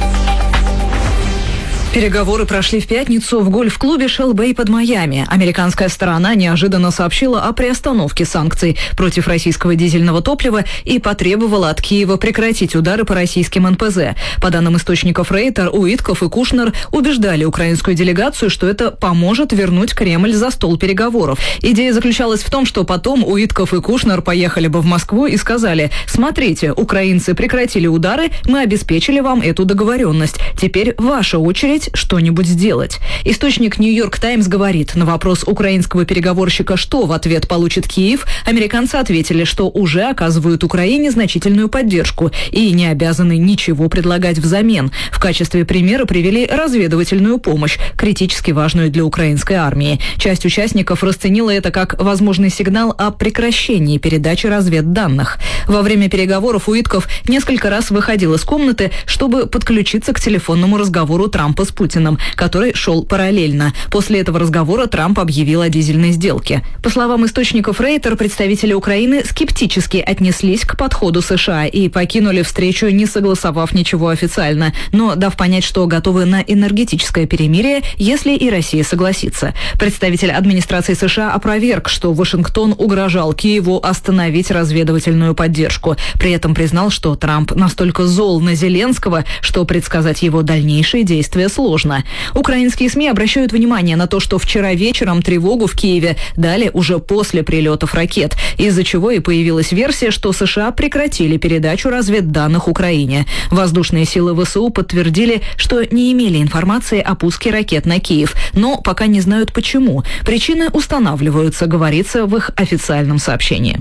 Переговоры прошли в пятницу в гольф-клубе Shell Bay под Майами. Американская сторона неожиданно сообщила о приостановке санкций против российского дизельного топлива и потребовала от Киева прекратить удары по российским НПЗ. По данным источников Рейтер, Уитков и Кушнер убеждали украинскую делегацию, что это поможет вернуть Кремль за стол переговоров. Идея заключалась в том, что потом Уитков и Кушнер поехали бы в Москву и сказали: «Смотрите, украинцы прекратили удары, мы обеспечили вам эту договоренность. Теперь ваша очередь что-нибудь сделать». Источник «Нью-Йорк Таймс» говорит, на вопрос украинского переговорщика, что в ответ получит Киев, американцы ответили, что уже оказывают Украине значительную поддержку и не обязаны ничего предлагать взамен. В качестве примера привели разведывательную помощь, критически важную для украинской армии. Часть участников расценила это как возможный сигнал о прекращении передачи разведданных. Во время переговоров Уитков несколько раз выходил из комнаты, чтобы подключиться к телефонному разговору Трампа с Путиным, который шел параллельно. После этого разговора Трамп объявил о дизельной сделке. По словам источников Рейтер, представители Украины скептически отнеслись к подходу США и покинули встречу, не согласовав ничего официально, но дав понять, что готовы на энергетическое перемирие, если и Россия согласится. Представитель администрации США опроверг, что Вашингтон угрожал Киеву остановить разведывательную поддержку. При этом признал, что Трамп настолько зол на Зеленского, что предсказать его дальнейшие действия сложно. Украинские СМИ обращают внимание на то, что вчера вечером тревогу в Киеве дали уже после прилетов ракет, из-за чего и появилась версия, что США прекратили передачу разведданных Украине. Воздушные силы ВСУ подтвердили, что не имели информации о пуске ракет на Киев, но пока не знают почему. Причины устанавливаются, говорится в их официальном сообщении.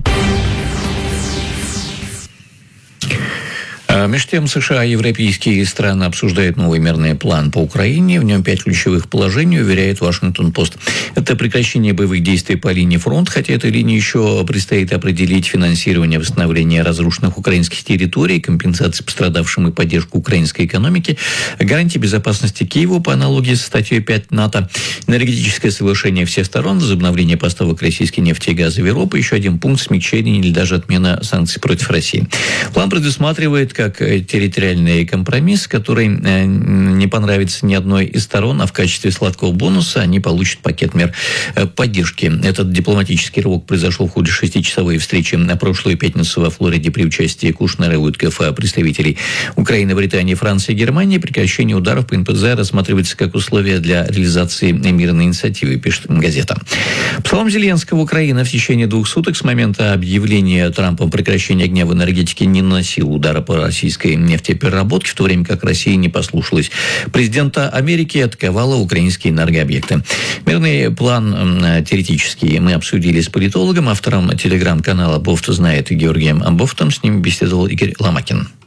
Между тем, США и европейские страны обсуждают новый мирный план по Украине. В нем 5 ключевых положений, уверяет Вашингтон-Пост. Это прекращение боевых действий по линии фронта, хотя этой линии еще предстоит определить финансирование восстановления разрушенных украинских территорий, компенсации пострадавшим и поддержку украинской экономики, гарантии безопасности Киеву по аналогии со статьей 5 НАТО, энергетическое соглашение всех сторон, возобновление поставок российской нефти и газа в Европу, еще один пункт смягчения или даже отмена санкций против России. План предусматривает как территориальный компромисс, который не понравится ни одной из сторон, а в качестве сладкого бонуса они получат пакет мер поддержки. Этот дипломатический рывок произошел в ходе 6-часовой встречи на прошлую пятницу во Флориде при участии Кушнера и Уиткофа, представителей Украины, Британии, Франции и Германии. Прекращение ударов по НПЗ рассматривается как условие для реализации мирной инициативы, пишет газета. По словам Зеленского, Украина в течение 2 суток с момента объявления Трампом прекращения огня в энергетике не наносила удара по российской нефтепереработке, в то время как Россия не послушалась президента Америки и атаковала украинские энергообъекты. Мирный план теоретический мы обсудили с политологом, автором телеграм-канала «Бофт знает» Георгием Бофтом. С ним беседовал Игорь Ломакин.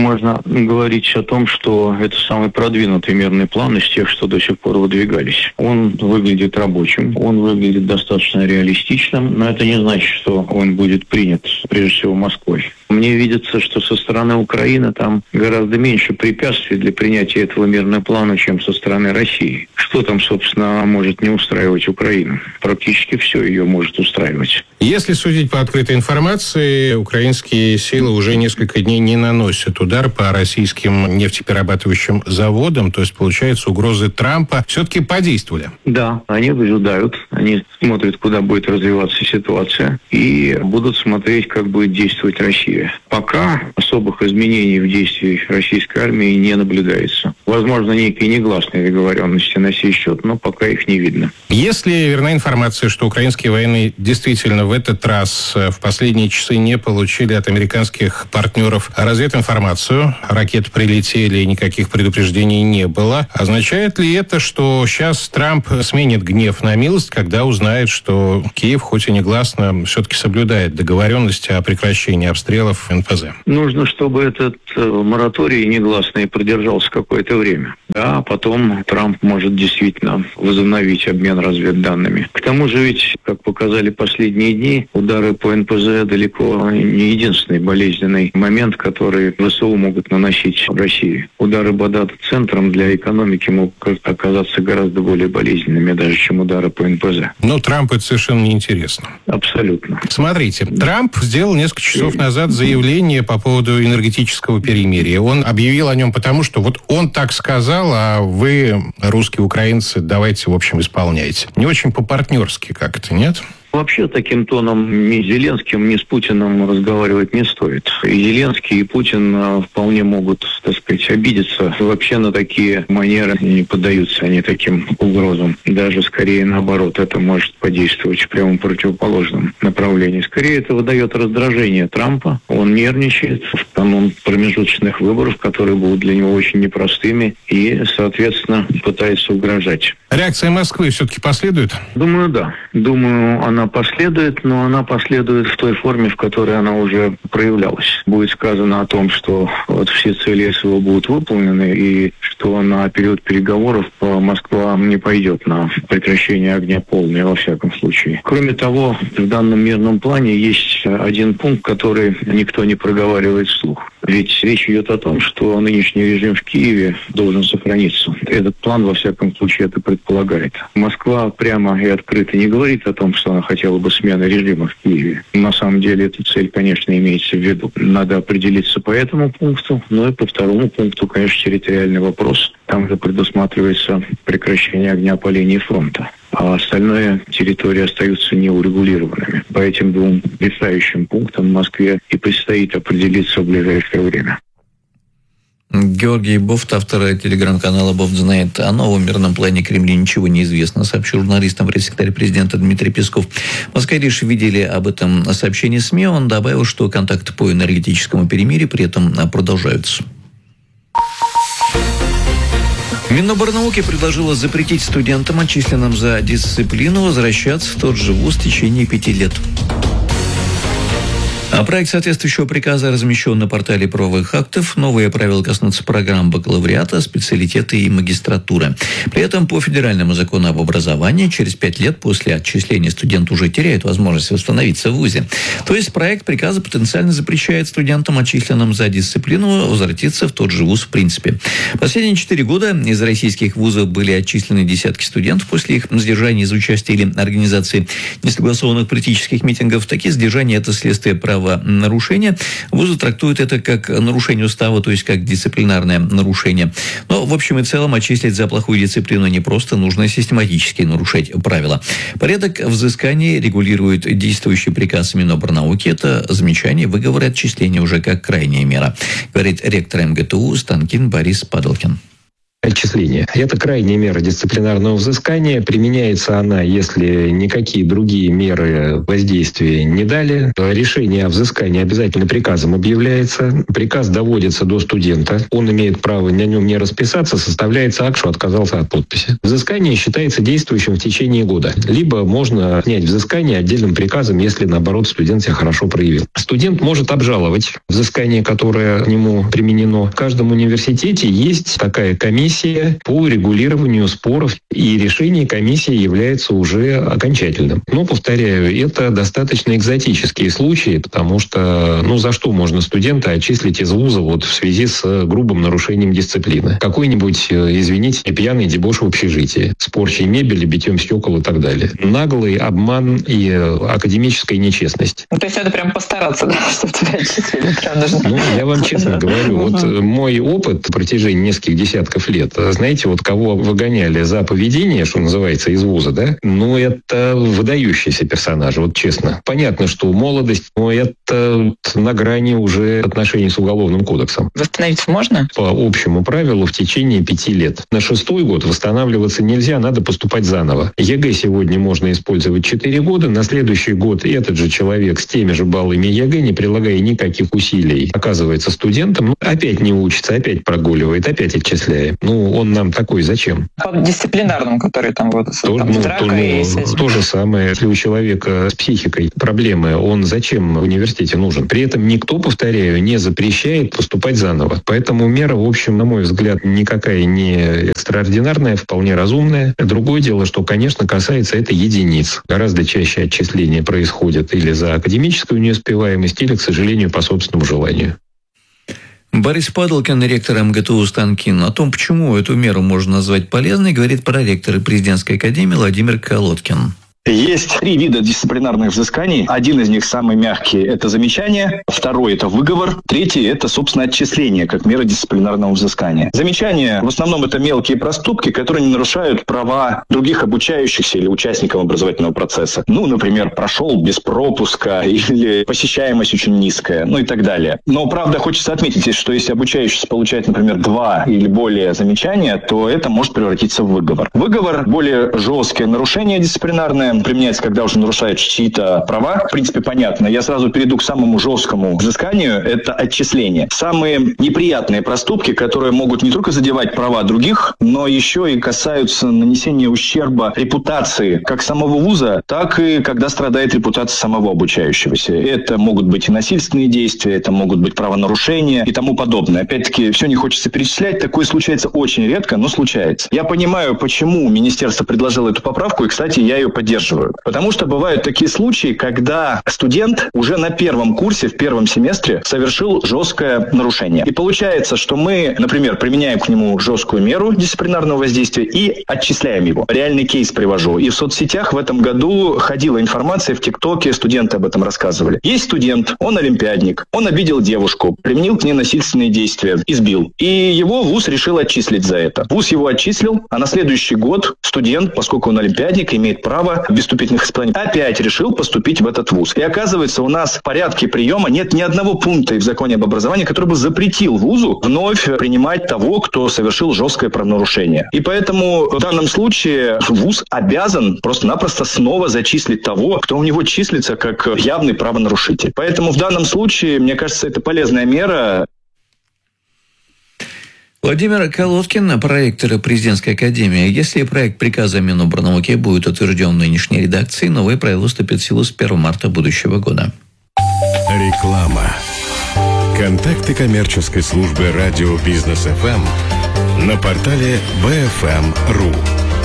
можно говорить о том, что это самый продвинутый мирный план из тех, что до сих пор выдвигались. Он выглядит рабочим, он выглядит достаточно реалистичным, но это не значит, что он будет принят, прежде всего, Москвой. Мне видится, что со стороны Украины там гораздо меньше препятствий для принятия этого мирного плана, чем со стороны России. Что там, собственно, может не устраивать Украину? Практически все ее может устраивать. Если судить по открытой информации, украинские силы уже несколько дней не наносят удар по российским нефтеперерабатывающим заводам, то есть, получается, угрозы Трампа все-таки подействовали. Да, они выжидают, они смотрят, куда будет развиваться ситуация, и будут смотреть, как будет действовать Россия. Пока особых изменений в действии российской армии не наблюдается. Возможно, некие негласные договоренности на сей счет, но пока их не видно. Если верна информация, что украинские военные действительно в этот раз в последние часы не получили от американских партнеров развединформацию, ракеты прилетели, никаких предупреждений не было, означает ли это, что сейчас Трамп сменит гнев на милость, когда узнает, что Киев, хоть и негласно, все-таки соблюдает договоренности о прекращении обстрелов НПЗ? Нужно, чтобы этот мораторий негласный продержался какое-то время. Да, потом Трамп может действительно возобновить обмен разведданными. К тому же ведь, как показали последние дни, удары по НПЗ далеко не единственный болезненный момент, который ВСУ могут наносить в России. Удары по дата-центрам для экономики могут оказаться гораздо более болезненными, даже чем удары по НПЗ. Но Трампу это совершенно неинтересно. Абсолютно. Смотрите, Трамп сделал несколько часов назад заявление по поводу энергетического перемирия. Он объявил о нем потому, что вот он так сказал, а вы, русские украинцы, давайте, в общем, исполняйте. Не очень по-партнерски как-то, нет? Вообще таким тоном ни с Зеленским, ни с Путиным разговаривать не стоит. И Зеленский, и Путин вполне могут, так сказать, обидеться. Вообще на такие манеры не поддаются они таким угрозам. Даже скорее наоборот, это может подействовать в прямом противоположном направлении. Скорее это выдает раздражение Трампа. Он нервничает в канун промежуточных выборов, которые будут для него очень непростыми, и, соответственно, пытается угрожать. Реакция Москвы все-таки последует? Думаю, да. Думаю, она последует, но она последует в той форме, в которой она уже проявлялась. Будет сказано о том, что вот все цели СВО будут выполнены, и что на период переговоров Москва не пойдет на прекращение огня полное, во всяком случае. Кроме того, в данном мирном плане есть один пункт, который никто не проговаривает вслух. Ведь речь идет о том, что нынешний режим в Киеве должен сохраниться. Этот план, во всяком случае, это предполагает. Москва прямо и открыто не говорит о том, что она хотела бы смены режима в Киеве. На самом деле, эта цель, конечно, имеется в виду. Надо определиться по этому пункту, но и по второму пункту, конечно, территориальный вопрос. Там же предусматривается прекращение огня по линии фронта. А остальные территории остаются неурегулированными. По этим двум решающим пунктам Москве и предстоит определиться в ближайшее время. Георгий Бофт, автор телеграм-канала «Бофт знает». О новом мирном плане Кремля ничего не известно, сообщил журналистам пресс-секретарь президента Дмитрий Песков. В Москве лишь видели об этом сообщении СМИ. Он добавил, что контакты по энергетическому перемирию при этом продолжаются. Миноборнауки предложила запретить студентам, отчисленным за дисциплину, возвращаться в тот же вуз в течение 5 лет. А проект соответствующего приказа размещен на портале правовых актов. Новые правила коснутся программ бакалавриата, специалитета и магистратуры. При этом по федеральному закону об образовании через 5 лет после отчисления студент уже теряет возможность восстановиться в вузе. То есть проект приказа потенциально запрещает студентам, отчисленным за дисциплину, возвратиться в тот же вуз в принципе. Последние 4 года из российских вузов были отчислены десятки студентов после их задержания из участия или организации несогласованных политических митингов. Такие задержания – это следствие права нарушения. Вузы трактуют это как нарушение устава, то есть как дисциплинарное нарушение. Но в общем и целом отчислить за плохую дисциплину не просто, нужно систематически нарушать правила. Порядок взыскания регулирует действующий приказ Миноборнауки. Это замечание, выговоры, отчисления уже как крайняя мера, говорит ректор МГТУ Станкин Борис Падалкин. отчисления. Это крайняя мера дисциплинарного взыскания. Применяется она, если никакие другие меры воздействия не дали. Решение о взыскании обязательно приказом объявляется. Приказ доводится до студента. Он имеет право на нем не расписаться, составляется акт, что отказался от подписи. Взыскание считается действующим в течение года. Либо можно снять взыскание отдельным приказом, если, наоборот, студент себя хорошо проявил. Студент может обжаловать взыскание, которое к нему применено. В каждом университете есть такая комиссия по регулированию споров, и решение комиссии является уже окончательным. Но, повторяю, это достаточно экзотические случаи, потому что, за что можно студента отчислить из вуза в связи с грубым нарушением дисциплины? Какой-нибудь, извините, пьяный дебош в общежитии, с порчей мебели, битьем стекол и так далее. Наглый обман и академическая нечестность. То есть надо прям постараться, да, чтобы тебя отчислили. Прям нужно... Я вам честно говорю, мой опыт в протяжении нескольких десятков лет, знаете, кого выгоняли за поведение, что называется, из вуза, да? Это выдающиеся персонажи, честно. Понятно, что молодость, но это на грани уже отношений с Уголовным кодексом. Восстановить можно? По общему правилу в течение 5 лет. На 6-й год восстанавливаться нельзя, надо поступать заново. ЕГЭ сегодня можно использовать 4 года, на следующий год этот же человек с теми же баллами ЕГЭ, не прилагая никаких усилий, оказывается студентом, опять не учится, опять прогуливает, опять отчисляем. Он нам такой зачем? По дисциплинарному, который там то же самое. Если у человека с психикой проблемы, он зачем в университете нужен? При этом никто, повторяю, не запрещает поступать заново. Поэтому мера, в общем, на мой взгляд, никакая не экстраординарная, вполне разумная. Другое дело, что, конечно, касается это единиц. Гораздо чаще отчисления происходят или за академическую неуспеваемость, или, к сожалению, по собственному желанию. Борис Падалкин, ректор МГТУ Станкин, о том, почему эту меру можно назвать полезной, говорит проректор президентской академии Владимир Колодкин. Есть 3 вида дисциплинарных взысканий. Один из них самый мягкий – это замечание. Второй – это выговор. Третий – это, собственно, отчисление, как мера дисциплинарного взыскания. Замечания в основном это мелкие проступки, которые не нарушают права других обучающихся или участников образовательного процесса. Например, прошел без пропуска или посещаемость очень низкая, и так далее. Но, правда, хочется отметить, что если обучающийся получает, например, 2 или более замечания, то это может превратиться в выговор. Выговор – более жесткое нарушение дисциплинарное, применяется, когда уже нарушают чьи-то права. В принципе, понятно. Я сразу перейду к самому жесткому взысканию. Это отчисление. Самые неприятные проступки, которые могут не только задевать права других, но еще и касаются нанесения ущерба репутации как самого вуза, так и когда страдает репутация самого обучающегося. Это могут быть и насильственные действия, это могут быть правонарушения и тому подобное. Опять-таки, все не хочется перечислять. Такое случается очень редко, но случается. Я понимаю, почему министерство предложило эту поправку, и, кстати, я ее поддерживаю. Потому что бывают такие случаи, когда студент уже на первом курсе, в первом семестре совершил жесткое нарушение. И получается, что мы, например, применяем к нему жесткую меру дисциплинарного воздействия и отчисляем его. Реальный кейс привожу. И в соцсетях в этом году ходила информация, в ТикТоке студенты об этом рассказывали. Есть студент, он олимпиадник, он обидел девушку, применил к ней насильственные действия, избил. И его вуз решил отчислить за это. Вуз его отчислил, а на следующий год студент, поскольку он олимпиадник, имеет право без вступительных испытаний, опять решил поступить в этот вуз. И оказывается, у нас в порядке приема нет ни одного пункта в законе об образовании, который бы запретил вузу вновь принимать того, кто совершил жесткое правонарушение. И поэтому в данном случае вуз обязан просто-напросто снова зачислить того, кто у него числится как явный правонарушитель. Поэтому в данном случае, мне кажется, это полезная мера. Владимир Колодкин, проректор президентской академии. Если проект приказа Миноборнауки будет утвержден в нынешней редакции, новые правила вступят в силу с 1 марта будущего года. Реклама. Контакты коммерческой службы радио Бизнес ФМ на портале BFM.ru.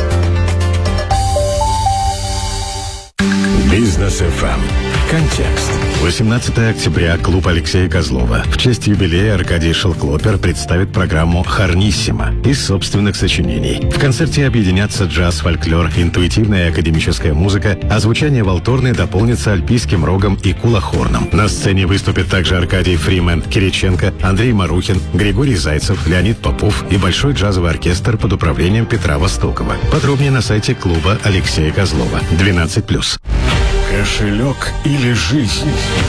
Бизнес ФМ. Контекст. 18 октября. Клуб Алексея Козлова. В честь юбилея Аркадий Шелклопер представит программу «Харниссимо» из собственных сочинений. В концерте объединятся джаз, фольклор, интуитивная и академическая музыка, а звучание валторны дополнится альпийским рогом и кулахорном. На сцене выступят также Аркадий Фримен, Кириченко, Андрей Марухин, Григорий Зайцев, Леонид Попов и большой джазовый оркестр под управлением Петра Востокова. Подробнее на сайте клуба Алексея Козлова. 12+. Кошелек или жизнь?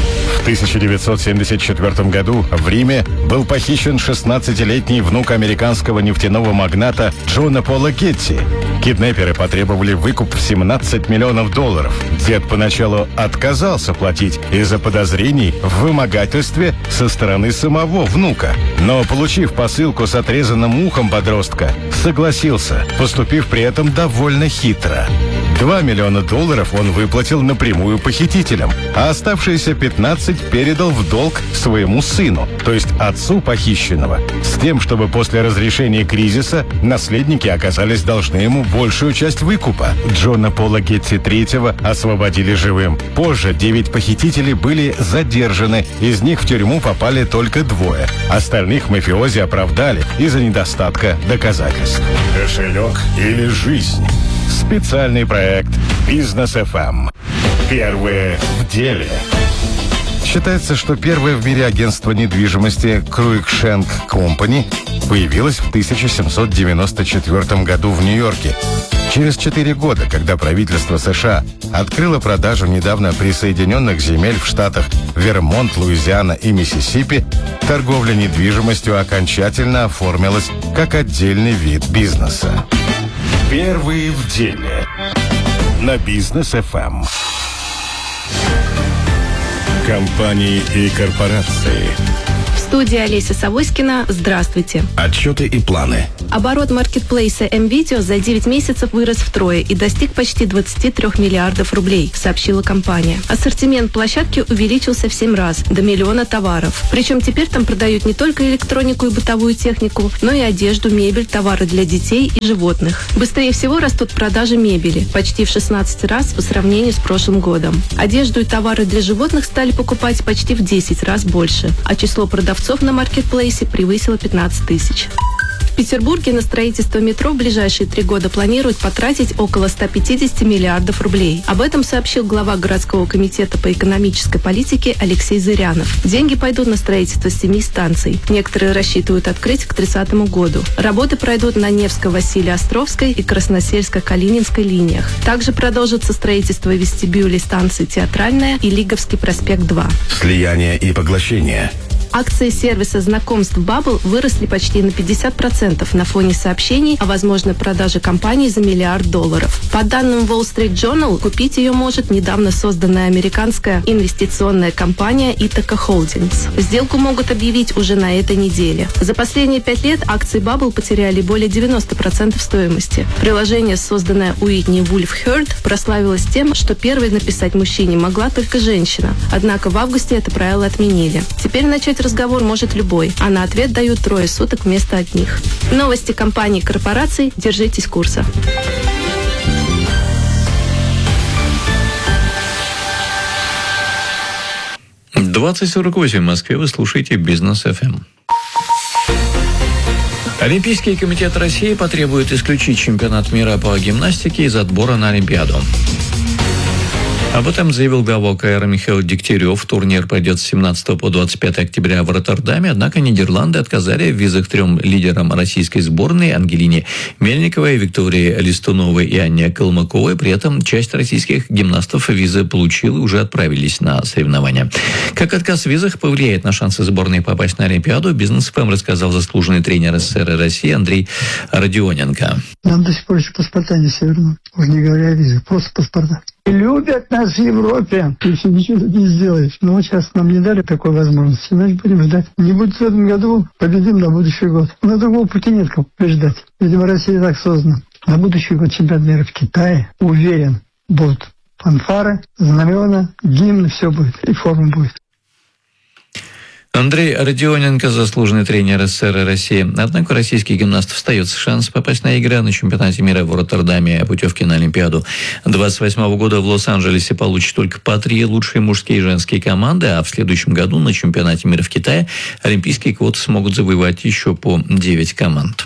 1974 году в Риме был похищен 16-летний внук американского нефтяного магната Джона Пола Гетти. Киднеперы потребовали выкуп в $17 миллионов. Дед поначалу отказался платить из-за подозрений в вымогательстве со стороны самого внука. Но, получив посылку с отрезанным ухом подростка, согласился, поступив при этом довольно хитро. $2 миллиона он выплатил напрямую похитителям, а оставшиеся 15 передал в долг своему сыну, то есть отцу похищенного, с тем, чтобы после разрешения кризиса наследники оказались должны ему большую часть выкупа. Джона Пола Гетти III освободили живым. Позже 9 похитителей были задержаны, из них в тюрьму попали только 2. Остальных мафиози оправдали из-за недостатка доказательств. Кошелек или жизнь? Специальный проект «Бизнес ФМ». Первые в деле. Считается, что первое в мире агентство недвижимости Cruikshank Company появилось в 1794 году в Нью-Йорке. Через 4 года, когда правительство США открыло продажу недавно присоединенных земель в штатах Вермонт, Луизиана и Миссисипи, торговля недвижимостью окончательно оформилась как отдельный вид бизнеса. Первые в деле на Бизнес ФМ. Компании и корпорации. В студии Олеся Савоськина. Здравствуйте. Отчеты и планы. Оборот маркетплейса МВидео за 9 месяцев вырос втрое и достиг почти 23 миллиардов рублей, сообщила компания. Ассортимент площадки увеличился в 7 раз, до 1 миллиона товаров. Причем теперь там продают не только электронику и бытовую технику, но и одежду, мебель, товары для детей и животных. Быстрее всего растут продажи мебели, почти в 16 раз по сравнению с прошлым годом. Одежду и товары для животных стали покупать почти в 10 раз больше, а число продавцов на маркетплейсе превысило 15 тысяч. В Петербурге на строительство метро в ближайшие 3 года планируют потратить около 150 миллиардов рублей. Об этом сообщил глава городского комитета по экономической политике Алексей Зырянов. Деньги пойдут на строительство 7 станций. Некоторые рассчитывают открыть к 30 году. Работы пройдут на Невско-Василий-Островской и Красносельско-Калининской линиях. Также продолжится строительство вестибюлей станций Театральная и Лиговский проспект 2. Слияние и поглощение. Акции сервиса знакомств Bubble выросли почти на 50% на фоне сообщений о возможной продаже компании за $1 миллиард. По данным Wall Street Journal, купить ее может недавно созданная американская инвестиционная компания Ithaca Holdings. Сделку могут объявить уже на этой неделе. За последние 5 лет акции Bubble потеряли более 90% стоимости. Приложение, созданное Уитни Вульф Хёрд, прославилось тем, что первой написать мужчине могла только женщина. Однако в августе это правило отменили. Теперь начать разговор может любой, а на ответ дают 3 суток вместо одних. Новости компаний и корпораций. Держитесь курса. В 20:48 в Москве вы слушаете Бизнес ФМ. Олимпийский комитет России потребует исключить чемпионат мира по гимнастике из отбора на Олимпиаду. Об этом заявил глава КР Михаил Дегтярев. Турнир пройдет с 17 по 25 октября в Роттердаме, однако Нидерланды отказали в визах 3 лидерам российской сборной: Ангелине Мельниковой, Виктории Листуновой и Анне Калмыковой. При этом часть российских гимнастов визы получил и уже отправились на соревнования. Как отказ в визах повлияет на шансы сборной попасть на Олимпиаду, Бизнес ФМ рассказал заслуженный тренер СССР и России Андрей Родионенко. Нам до сих пор еще паспорта не все вернут. Уже не говоря о визах, просто паспорта. Любят нас в Европе. Ты еще ничего тут не сделаешь. Но сейчас нам не дали такой возможности. Значит, будем ждать. Не будет в этом году, победим на будущий год. На другого пути нет, как ждать. Видимо, Россия так создана. На будущий год чемпионат мира в Китае, уверен, будут фанфары, знамена, гимн, все будет. И форма будет. Андрей Родионенко, заслуженный тренер СССР и России. Однако у российских гимнастов остается шанс попасть на игры на чемпионате мира в Роттердаме, путевки на Олимпиаду 28 года в Лос-Анджелесе получат только по 3 лучшие мужские и женские команды, а в следующем году на чемпионате мира в Китае олимпийские квоты смогут завоевать еще по 9 команд.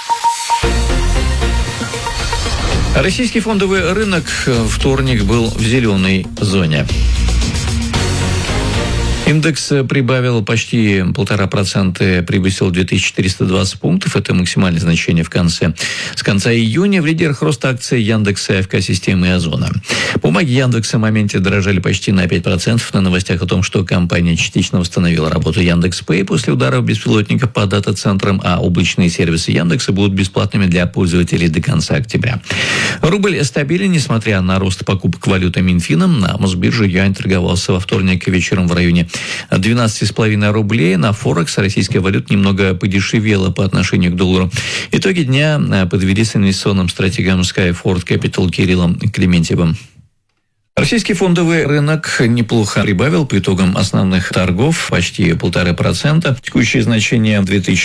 Российский фондовый рынок вторник был в зеленой зоне. Индекс прибавил почти 1,5%, превысил 2420 пунктов. Это максимальное значение с конца июня. В лидерах роста акций Яндекса, АФК-системы и Озона. Бумаги Яндекса в моменте дорожали почти на 5% на новостях о том, что компания частично восстановила работу Яндекс.Пэй после ударов беспилотников по дата-центрам, а облачные сервисы Яндекса будут бесплатными для пользователей до конца октября. Рубль стабилен, несмотря на рост покупок валюты Минфином. На Мосбирже юань торговался во вторник вечером в районе 12,5 рублей. На Форекс российская валюта немного подешевела по отношению к доллару. Итоги дня подвели с инвестиционным стратегом Skyford Capital Кириллом Клементьевым. Российский фондовый рынок неплохо прибавил по итогам основных торгов, почти 1,5%. Текущее значение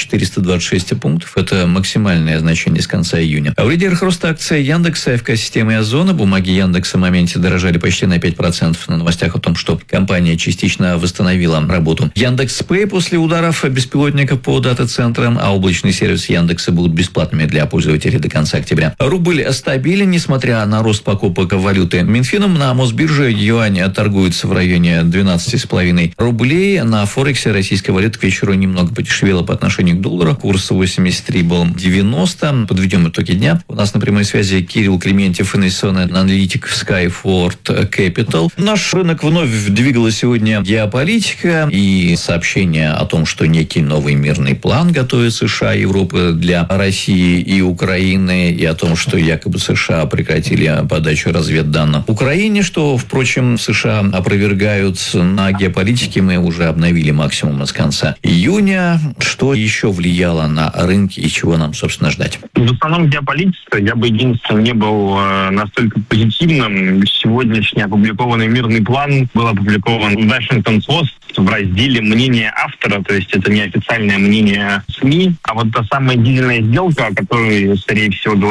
2426 пунктов. Это максимальное значение с конца июня. А в лидерах роста акций Яндекса, АФК-системы и Озона. Бумаги Яндекса в моменте дорожали почти на 5% на новостях о том, что компания частично восстановила работу. Яндекс.Пэй после ударов беспилотников по дата-центрам, а облачные сервисы Яндекса будут бесплатными для пользователей до конца октября. Рубль стабилен, несмотря на рост покупок валюты Минфином. На Мосбирже юань торгуется в районе 12,5 рублей. На Форексе российская валюта к вечеру немного подешевела по отношению к доллару. Курс 83 был 90. Подведем итоги дня. У нас на прямой связи Кирилл Клементьев, инвестиционный аналитик Skyford Capital. Наш рынок вновь двигала сегодня геополитика и сообщение о том, что некий новый мирный план готовит США и Европа для России и Украины, и о том, что якобы США прекратили подачу разведданных Украине, что, впрочем, США опровергают. На геополитике мы уже обновили максимум с конца июня. Что еще влияло на рынки и чего нам, собственно, ждать? В основном геополитика. Я бы единственным не был настолько позитивным. Сегодняшний опубликованный мирный план был опубликован в Washington Post в разделе «Мнение автора», то есть это не официальное мнение СМИ, а вот та самая дизельная сделка, о которой, скорее всего,